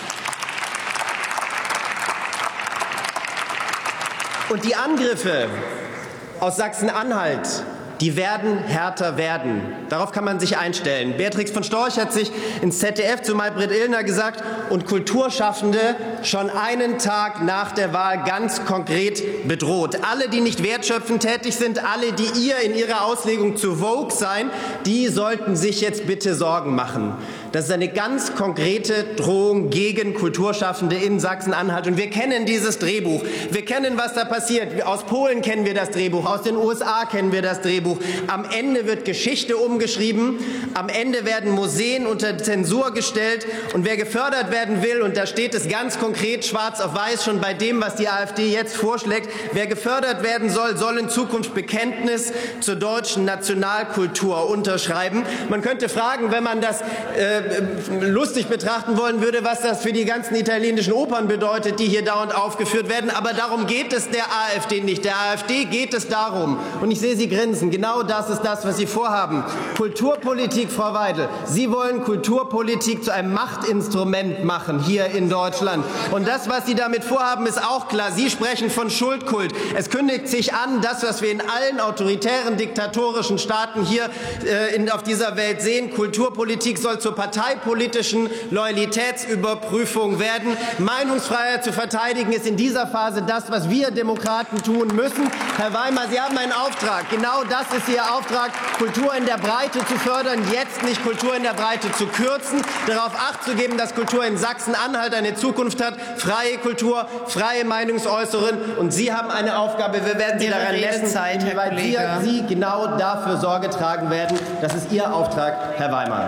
Und die Angriffe aus Sachsen-Anhalt, die werden härter werden. Darauf kann man sich einstellen. Beatrix von Storch hat sich ins Z D F zu Maybrit Illner gesagt, und Kulturschaffende schon einen Tag nach der Wahl ganz konkret bedroht. Alle, die nicht wertschöpfend tätig sind, alle, die ihr in ihrer Auslegung zu Vogue seien, die sollten sich jetzt bitte Sorgen machen. Das ist eine ganz konkrete Drohung gegen Kulturschaffende in Sachsen-Anhalt. Und wir kennen dieses Drehbuch. Wir kennen, was da passiert. Aus Polen kennen wir das Drehbuch. Aus den U S A kennen wir das Drehbuch. Am Ende wird Geschichte umgeschrieben. Am Ende werden Museen unter Zensur gestellt. Und wer gefördert werden will, und da steht es ganz konkret schwarz auf weiß schon bei dem, was die AfD jetzt vorschlägt, wer gefördert werden soll, soll in Zukunft Bekenntnis zur deutschen Nationalkultur unterschreiben. Man könnte fragen, wenn man das äh, lustig betrachten wollen würde, was das für die ganzen italienischen Opern bedeutet, die hier dauernd aufgeführt werden. Aber darum geht es der AfD nicht. Der AfD geht es darum, und ich sehe Sie grinsen, genau das ist das, was Sie vorhaben. Kulturpolitik, Frau Weidel. Sie wollen Kulturpolitik zu einem Machtinstrument machen hier in Deutschland. Und das, was Sie damit vorhaben, ist auch klar. Sie sprechen von Schuldkult. Es kündigt sich an, das, was wir in allen autoritären, diktatorischen Staaten hier äh, in, auf dieser Welt sehen. Kulturpolitik soll zur parteipolitischen Loyalitätsüberprüfung werden. Meinungsfreiheit zu verteidigen ist in dieser Phase das, was wir Demokraten tun müssen. Herr Weimar, Sie haben einen Auftrag. Genau das ist Ihr Auftrag, Kultur in der Breite zu fördern, jetzt nicht Kultur in der Breite zu kürzen, darauf Acht zu geben, dass Kultur in Sachsen-Anhalt eine Zukunft hat, freie Kultur, freie Meinungsäußerung. Und Sie haben eine Aufgabe. Wir werden Sie daran messen, inwieweit wir, Sie genau dafür Sorge tragen werden. Das ist Ihr Auftrag, Herr Weimar.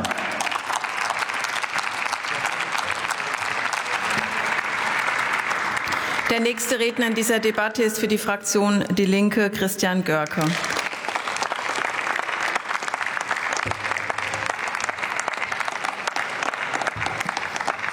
Der nächste Redner in dieser Debatte ist für die Fraktion Die Linke Christian Görke.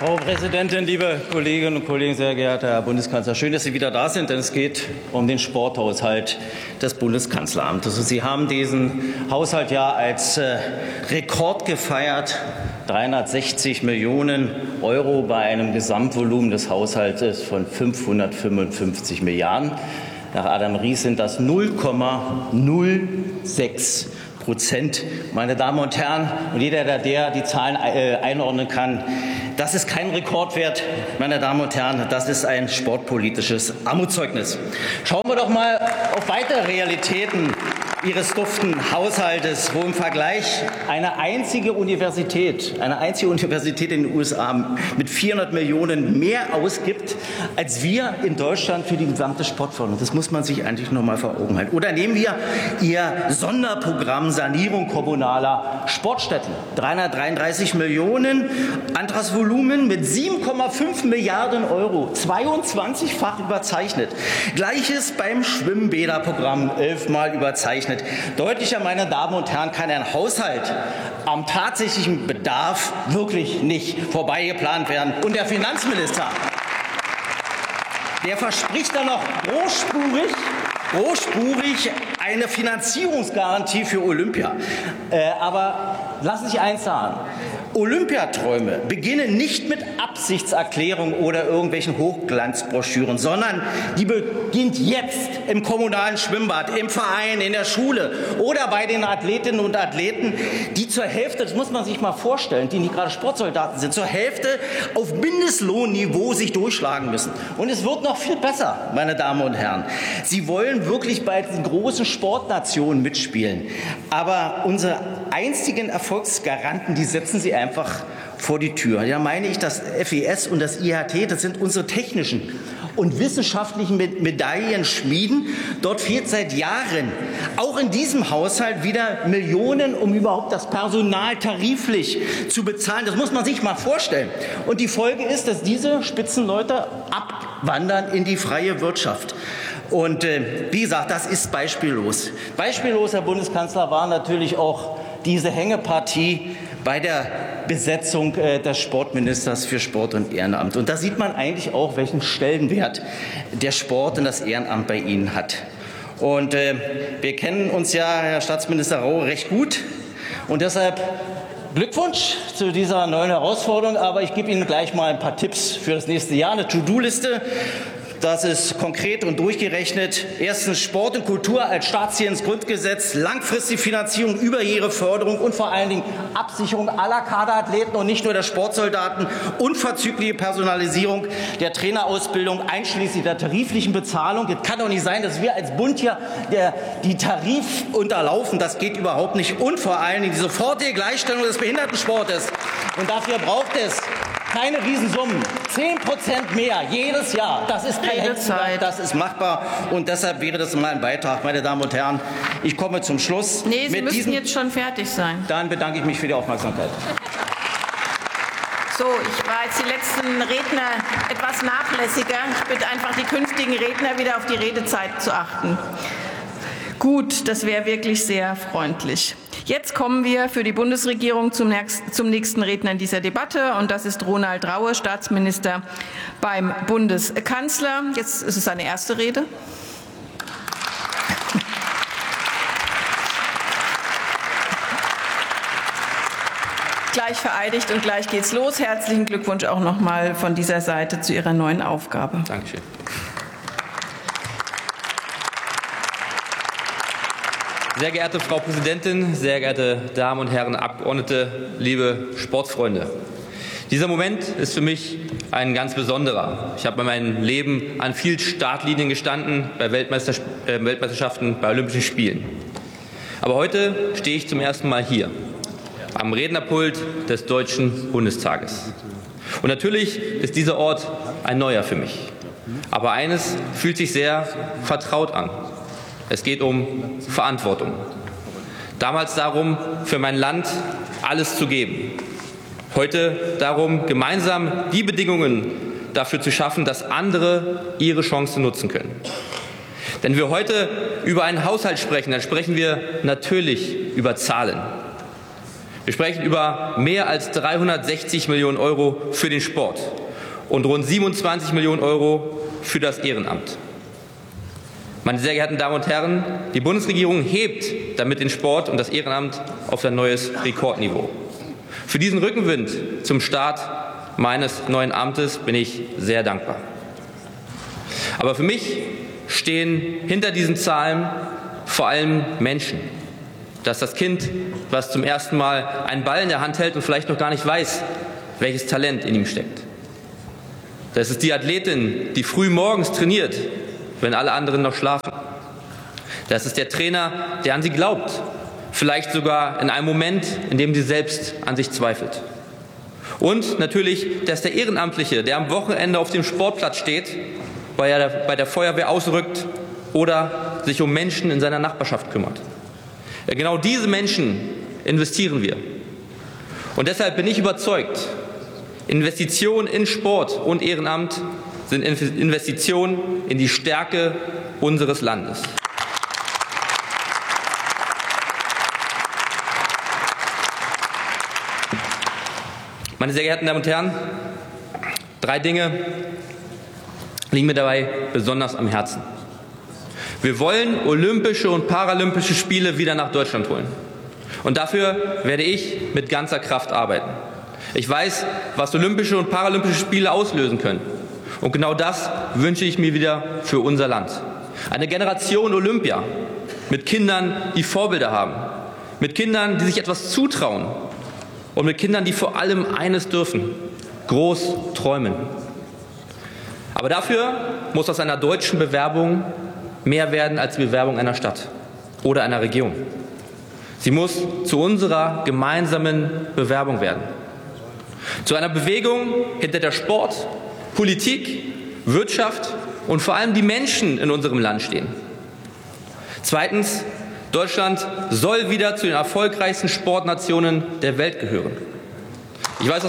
Frau Präsidentin, liebe Kolleginnen und Kollegen, sehr geehrter Herr Bundeskanzler, schön, dass Sie wieder da sind, denn es geht um den Sporthaushalt des Bundeskanzleramtes. Sie haben diesen Haushalt ja als äh, Rekord gefeiert, dreihundertsechzig Millionen Euro bei einem Gesamtvolumen des Haushaltes von fünfhundertfünfundfünfzig Milliarden. Nach Adam Ries sind das null Komma null sechs Prozent. Meine Damen und Herren, und jeder, der die Zahlen einordnen kann, das ist kein Rekordwert, meine Damen und Herren, das ist ein sportpolitisches Armutszeugnis. Schauen wir doch mal auf weitere Realitäten Ihres duften Haushaltes, wo im Vergleich eine einzige Universität, eine einzige Universität in den U S A mit vierhundert Millionen mehr ausgibt, als wir in Deutschland für die gesamte Sportförderung. Das muss man sich eigentlich noch mal vor Augen halten. Oder nehmen wir Ihr Sonderprogramm Sanierung kommunaler Sportstätten. dreihundertdreiunddreißig Millionen, Antragsvolumen mit sieben Komma fünf Milliarden Euro, zweiundzwanzigfach überzeichnet. Gleiches beim Schwimmbäderprogramm, elfmal überzeichnet. Deutlicher, meine Damen und Herren, kann ein Haushalt am tatsächlichen Bedarf wirklich nicht vorbeigeplant werden. Und der Finanzminister, der verspricht dann noch großspurig, großspurig eine Finanzierungsgarantie für Olympia. Äh, aber lassen Sie sich eins sagen. Olympiaträume beginnen nicht mit Absichtserklärungen oder irgendwelchen Hochglanzbroschüren, sondern die beginnt jetzt im kommunalen Schwimmbad, im Verein, in der Schule oder bei den Athletinnen und Athleten, die zur Hälfte, das muss man sich mal vorstellen, die nicht gerade Sportsoldaten sind, zur Hälfte auf Mindestlohnniveau sich durchschlagen müssen. Und es wird noch viel besser, meine Damen und Herren. Sie wollen wirklich bei den großen Sportnationen mitspielen, aber unsere einzigen Erfolgsgaranten, die setzen Sie einfach vor die Tür. Da meine ich, das F E S und das I H T, das sind unsere technischen und wissenschaftlichen Medaillenschmieden. Dort fehlt seit Jahren, auch in diesem Haushalt, wieder Millionen, um überhaupt das Personal tariflich zu bezahlen. Das muss man sich mal vorstellen. Und die Folge ist, dass diese Spitzenleute abwandern in die freie Wirtschaft. Und äh, wie gesagt, das ist beispiellos. Beispiellos, Herr Bundeskanzler, war natürlich auch diese Hängepartie bei der Besetzung äh, des Sportministers für Sport und Ehrenamt. Und da sieht man eigentlich auch, welchen Stellenwert der Sport und das Ehrenamt bei Ihnen hat. Und äh, wir kennen uns ja, Herr Staatsminister Rau, recht gut. Und deshalb Glückwunsch zu dieser neuen Herausforderung. Aber ich gebe Ihnen gleich mal ein paar Tipps für das nächste Jahr, eine To-Do-Liste. Das ist konkret und durchgerechnet. Erstens Sport und Kultur als Staatsziel ins Grundgesetz, langfristige Finanzierung, Überjähreförderung und vor allen Dingen Absicherung aller Kaderathleten und nicht nur der Sportsoldaten, unverzügliche Personalisierung der Trainerausbildung einschließlich der tariflichen Bezahlung. Es kann doch nicht sein, dass wir als Bund hier der, die Tarif unterlaufen. Das geht überhaupt nicht. Und vor allen Dingen die sofortige Gleichstellung des Behindertensportes. Und dafür braucht es keine Riesensummen, zehn Prozent mehr jedes Jahr. Das ist kein Hexenwerk, das ist machbar. Und deshalb wäre das mal ein Beitrag, meine Damen und Herren. Ich komme zum Schluss. Nee, Sie Mit müssen diesem, jetzt schon fertig sein. Dann bedanke ich mich für die Aufmerksamkeit. So, ich war jetzt die letzten Redner etwas nachlässiger. Ich bitte einfach die künftigen Redner wieder auf die Redezeit zu achten. Gut, das wäre wirklich sehr freundlich. Jetzt kommen wir für die Bundesregierung zum nächsten Redner in dieser Debatte, und das ist Ronald Raue, Staatsminister beim Bundeskanzler. Jetzt ist es seine erste Rede. Gleich vereidigt und gleich geht's los. Herzlichen Glückwunsch auch noch mal von dieser Seite zu Ihrer neuen Aufgabe. Dankeschön. Sehr geehrte Frau Präsidentin, sehr geehrte Damen und Herren Abgeordnete, liebe Sportfreunde. Dieser Moment ist für mich ein ganz besonderer. Ich habe in meinem Leben an vielen Startlinien gestanden, bei Weltmeister, äh, Weltmeisterschaften, bei Olympischen Spielen. Aber heute stehe ich zum ersten Mal hier, am Rednerpult des Deutschen Bundestages. Und natürlich ist dieser Ort ein neuer für mich. Aber eines fühlt sich sehr vertraut an. Es geht um Verantwortung. Damals darum, für mein Land alles zu geben. Heute darum, gemeinsam die Bedingungen dafür zu schaffen, dass andere ihre Chancen nutzen können. Denn wenn wir heute über einen Haushalt sprechen, dann sprechen wir natürlich über Zahlen. Wir sprechen über mehr als dreihundertsechzig Millionen Euro für den Sport und rund siebenundzwanzig Millionen Euro für das Ehrenamt. Meine sehr geehrten Damen und Herren, die Bundesregierung hebt damit den Sport und das Ehrenamt auf ein neues Rekordniveau. Für diesen Rückenwind zum Start meines neuen Amtes bin ich sehr dankbar. Aber für mich stehen hinter diesen Zahlen vor allem Menschen. Das ist das Kind, was zum ersten Mal einen Ball in der Hand hält und vielleicht noch gar nicht weiß, welches Talent in ihm steckt. Das ist die Athletin, die früh morgens trainiert, wenn alle anderen noch schlafen. Das ist der Trainer, der an sie glaubt, vielleicht sogar in einem Moment, in dem sie selbst an sich zweifelt. Und natürlich, das ist der Ehrenamtliche, der am Wochenende auf dem Sportplatz steht, weil er bei der Feuerwehr ausrückt oder sich um Menschen in seiner Nachbarschaft kümmert. Ja, genau diese Menschen investieren wir. Und deshalb bin ich überzeugt, Investitionen in Sport und Ehrenamt sind Investitionen in die Stärke unseres Landes. Meine sehr geehrten Damen und Herren, drei Dinge liegen mir dabei besonders am Herzen. Wir wollen Olympische und Paralympische Spiele wieder nach Deutschland holen. Und dafür werde ich mit ganzer Kraft arbeiten. Ich weiß, was Olympische und Paralympische Spiele auslösen können. Und genau das wünsche ich mir wieder für unser Land. Eine Generation Olympia mit Kindern, die Vorbilder haben. Mit Kindern, die sich etwas zutrauen. Und mit Kindern, die vor allem eines dürfen: groß träumen. Aber dafür muss aus einer deutschen Bewerbung mehr werden als die Bewerbung einer Stadt oder einer Region. Sie muss zu unserer gemeinsamen Bewerbung werden. Zu einer Bewegung, hinter der Sport, Politik, Wirtschaft und vor allem die Menschen in unserem Land stehen. Zweitens, Deutschland soll wieder zu den erfolgreichsten Sportnationen der Welt gehören. Ich weiß, dass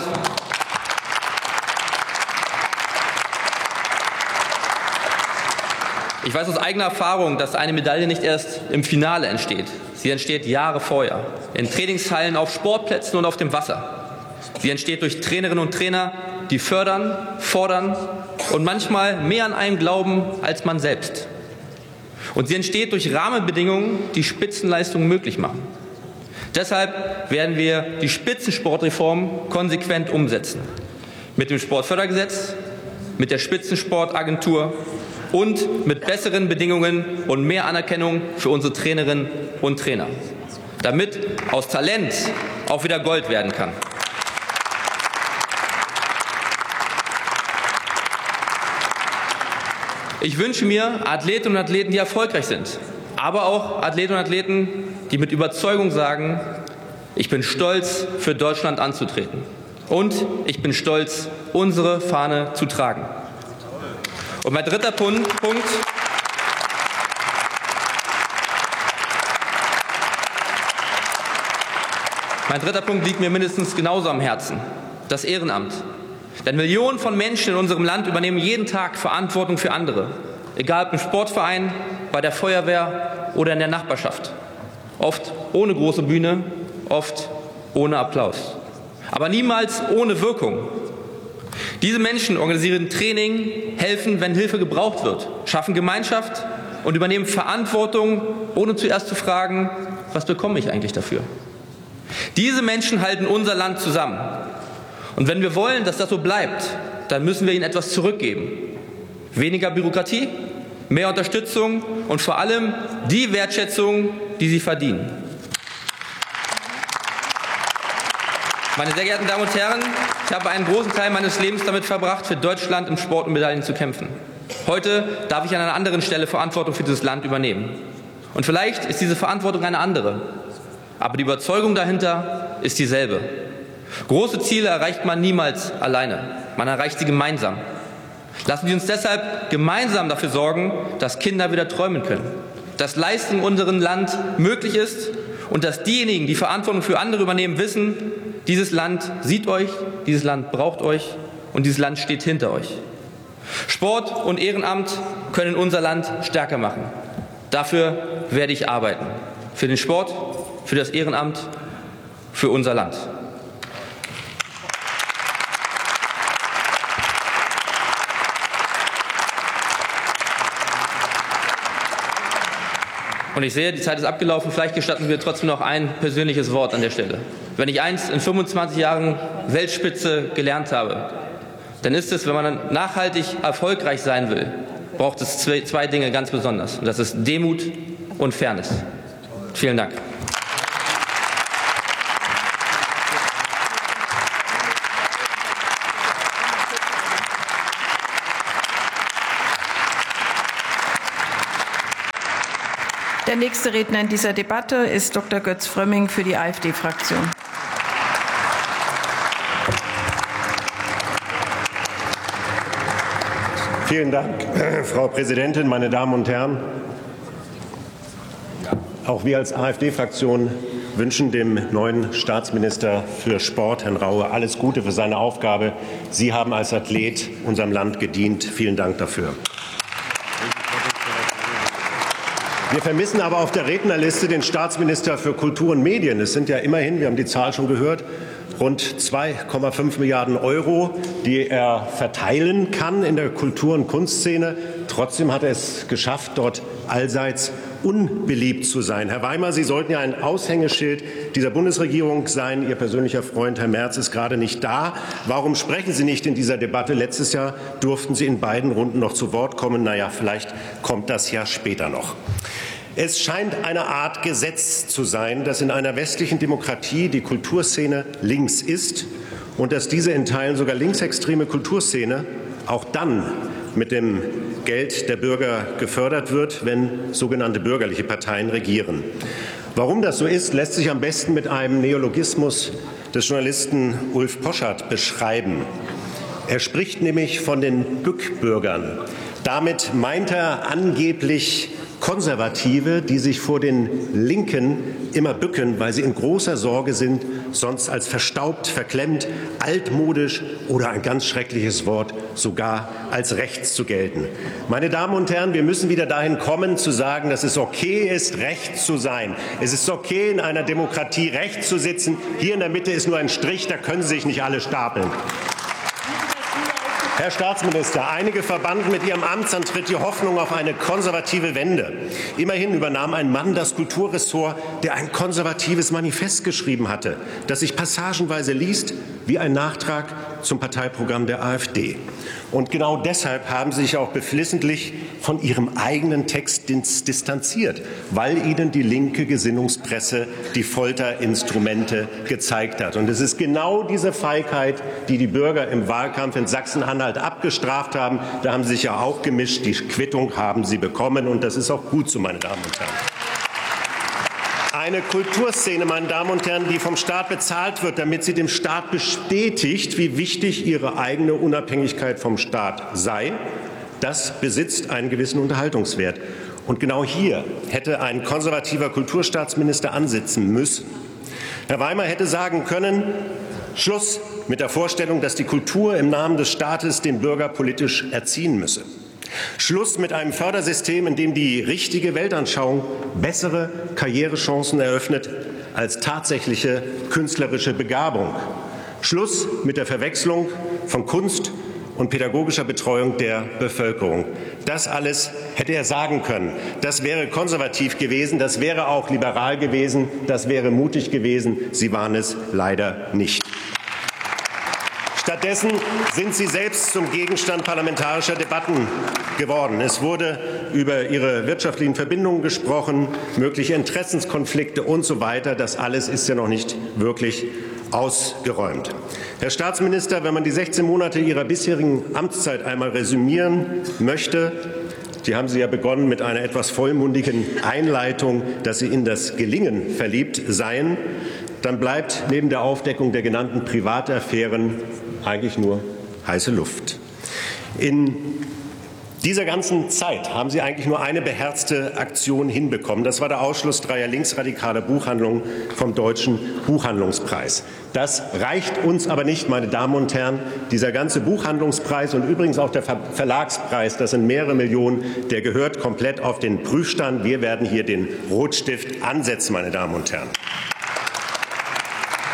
Ich weiß aus eigener Erfahrung, dass eine Medaille nicht erst im Finale entsteht. Sie entsteht Jahre vorher, in Trainingshallen, auf Sportplätzen und auf dem Wasser. Sie entsteht durch Trainerinnen und Trainer, die fördern, fordern und manchmal mehr an einen glauben als man selbst. Und sie entsteht durch Rahmenbedingungen, die Spitzenleistungen möglich machen. Deshalb werden wir die Spitzensportreform konsequent umsetzen. Mit dem Sportfördergesetz, mit der Spitzensportagentur und mit besseren Bedingungen und mehr Anerkennung für unsere Trainerinnen und Trainer, damit aus Talent auch wieder Gold werden kann. Ich wünsche mir Athletinnen und Athleten, die erfolgreich sind, aber auch Athletinnen und Athleten, die mit Überzeugung sagen: Ich bin stolz, für Deutschland anzutreten, und ich bin stolz, unsere Fahne zu tragen. Und mein dritter Punkt, Punkt mein dritter Punkt liegt mir mindestens genauso am Herzen: das Ehrenamt. Denn Millionen von Menschen in unserem Land übernehmen jeden Tag Verantwortung für andere, egal ob im Sportverein, bei der Feuerwehr oder in der Nachbarschaft. Oft ohne große Bühne, oft ohne Applaus, aber niemals ohne Wirkung. Diese Menschen organisieren Training, helfen, wenn Hilfe gebraucht wird, schaffen Gemeinschaft und übernehmen Verantwortung, ohne zuerst zu fragen: Was bekomme ich eigentlich dafür? Diese Menschen halten unser Land zusammen. Und wenn wir wollen, dass das so bleibt, dann müssen wir ihnen etwas zurückgeben. Weniger Bürokratie, mehr Unterstützung und vor allem die Wertschätzung, die sie verdienen. Meine sehr geehrten Damen und Herren, ich habe einen großen Teil meines Lebens damit verbracht, für Deutschland im Sport um Medaillen zu kämpfen. Heute darf ich an einer anderen Stelle Verantwortung für dieses Land übernehmen. Und vielleicht ist diese Verantwortung eine andere, aber die Überzeugung dahinter ist dieselbe. Große Ziele erreicht man niemals alleine, man erreicht sie gemeinsam. Lassen Sie uns deshalb gemeinsam dafür sorgen, dass Kinder wieder träumen können, dass Leistung in unserem Land möglich ist und dass diejenigen, die Verantwortung für andere übernehmen, wissen: Dieses Land sieht euch, dieses Land braucht euch und dieses Land steht hinter euch. Sport und Ehrenamt können unser Land stärker machen. Dafür werde ich arbeiten. Für den Sport, für das Ehrenamt für unser Land. Und ich sehe, die Zeit ist abgelaufen. Vielleicht gestatten wir trotzdem noch ein persönliches Wort an der Stelle. Wenn ich eins in fünfundzwanzig Jahren Weltspitze gelernt habe, dann ist es, wenn man nachhaltig erfolgreich sein will, braucht es zwei, zwei Dinge ganz besonders. Und das ist Demut und Fairness. Vielen Dank. Der nächste Redner in dieser Debatte ist Doktor Götz Frömming für die AfD-Fraktion. Vielen Dank, Frau Präsidentin, meine Damen und Herren. Auch wir als AfD-Fraktion wünschen dem neuen Staatsminister für Sport, Herrn Raue, alles Gute für seine Aufgabe. Sie haben als Athlet unserem Land gedient. Vielen Dank dafür. Wir vermissen aber auf der Rednerliste den Staatsminister für Kultur und Medien. Es sind ja immerhin, wir haben die Zahl schon gehört, rund zwei Komma fünf Milliarden Euro, die er verteilen kann in der Kultur- und Kunstszene. Trotzdem hat er es geschafft, dort allseits unbeliebt zu sein. Herr Weimer, Sie sollten ja ein Aushängeschild dieser Bundesregierung sein. Ihr persönlicher Freund Herr Merz ist gerade nicht da. Warum sprechen Sie nicht in dieser Debatte? Letztes Jahr durften Sie in beiden Runden noch zu Wort kommen. Na ja, vielleicht kommt das ja später noch. Es scheint eine Art Gesetz zu sein, dass in einer westlichen Demokratie die Kulturszene links ist und dass diese in Teilen sogar linksextreme Kulturszene auch dann mit dem Geld der Bürger gefördert wird, wenn sogenannte bürgerliche Parteien regieren. Warum das so ist, lässt sich am besten mit einem Neologismus des Journalisten Ulf Poschardt beschreiben. Er spricht nämlich von den Bückbürgern. Damit meint er angeblich Konservative, die sich vor den Linken immer bücken, weil sie in großer Sorge sind, sonst als verstaubt, verklemmt, altmodisch oder ein ganz schreckliches Wort, sogar als rechts zu gelten. Meine Damen und Herren, wir müssen wieder dahin kommen, zu sagen, dass es okay ist, rechts zu sein. Es ist okay, in einer Demokratie rechts zu sitzen. Hier in der Mitte ist nur ein Strich, da können Sie sich nicht alle stapeln. Herr Staatsminister, einige verbanden mit Ihrem Amtsantritt die Hoffnung auf eine konservative Wende. Immerhin übernahm ein Mann das Kulturressort, der ein konservatives Manifest geschrieben hatte, das sich passagenweise liest wie ein Nachtrag zum Parteiprogramm der AfD. Und genau deshalb haben Sie sich auch beflissentlich von Ihrem eigenen Text distanziert, weil Ihnen die linke Gesinnungspresse die Folterinstrumente gezeigt hat. Und es ist genau diese Feigheit, die die Bürger im Wahlkampf in Sachsen-Anhalt abgestraft haben. Da haben Sie sich ja auch gemischt. Die Quittung haben Sie bekommen. Und das ist auch gut so, meine Damen und Herren. Eine Kulturszene, meine Damen und Herren, die vom Staat bezahlt wird, damit sie dem Staat bestätigt, wie wichtig ihre eigene Unabhängigkeit vom Staat sei, das besitzt einen gewissen Unterhaltungswert. Und genau hier hätte ein konservativer Kulturstaatsminister ansetzen müssen. Herr Weimer hätte sagen können, Schluss mit der Vorstellung, dass die Kultur im Namen des Staates den Bürger politisch erziehen müsse. Schluss mit einem Fördersystem, in dem die richtige Weltanschauung bessere Karrierechancen eröffnet als tatsächliche künstlerische Begabung. Schluss mit der Verwechslung von Kunst und pädagogischer Betreuung der Bevölkerung. Das alles hätte er sagen können. Das wäre konservativ gewesen, das wäre auch liberal gewesen, das wäre mutig gewesen. Sie waren es leider nicht. Stattdessen sind Sie selbst zum Gegenstand parlamentarischer Debatten geworden. Es wurde über Ihre wirtschaftlichen Verbindungen gesprochen, mögliche Interessenskonflikte und so weiter. Das alles ist ja noch nicht wirklich ausgeräumt. Herr Staatsminister, wenn man die sechzehn Monate Ihrer bisherigen Amtszeit einmal resümieren möchte, die haben Sie ja begonnen mit einer etwas vollmundigen Einleitung, dass Sie in das Gelingen verliebt seien, dann bleibt neben der Aufdeckung der genannten Privataffären eigentlich nur heiße Luft. In dieser ganzen Zeit haben Sie eigentlich nur eine beherzte Aktion hinbekommen. Das war der Ausschluss dreier linksradikaler Buchhandlungen vom Deutschen Buchhandlungspreis. Das reicht uns aber nicht, meine Damen und Herren. Dieser ganze Buchhandlungspreis und übrigens auch der Verlagspreis, das sind mehrere Millionen, der gehört komplett auf den Prüfstand. Wir werden hier den Rotstift ansetzen, meine Damen und Herren.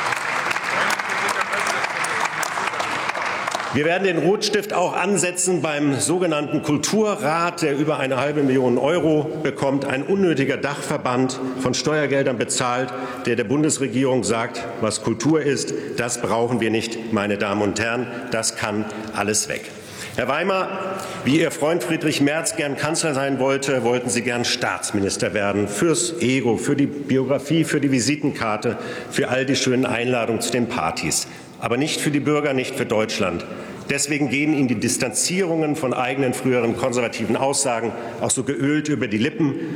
Wir werden den Rotstift auch ansetzen beim sogenannten Kulturrat, der über eine halbe Million Euro bekommt. Ein unnötiger Dachverband von Steuergeldern bezahlt, der der Bundesregierung sagt, was Kultur ist. Das brauchen wir nicht, meine Damen und Herren. Das kann alles weg. Herr Weimar, wie Ihr Freund Friedrich Merz gern Kanzler sein wollte, wollten Sie gern Staatsminister werden. Fürs Ego, für die Biografie, für die Visitenkarte, für all die schönen Einladungen zu den Partys. Aber nicht für die Bürger, nicht für Deutschland. Deswegen gehen Ihnen die Distanzierungen von eigenen früheren konservativen Aussagen auch so geölt über die Lippen.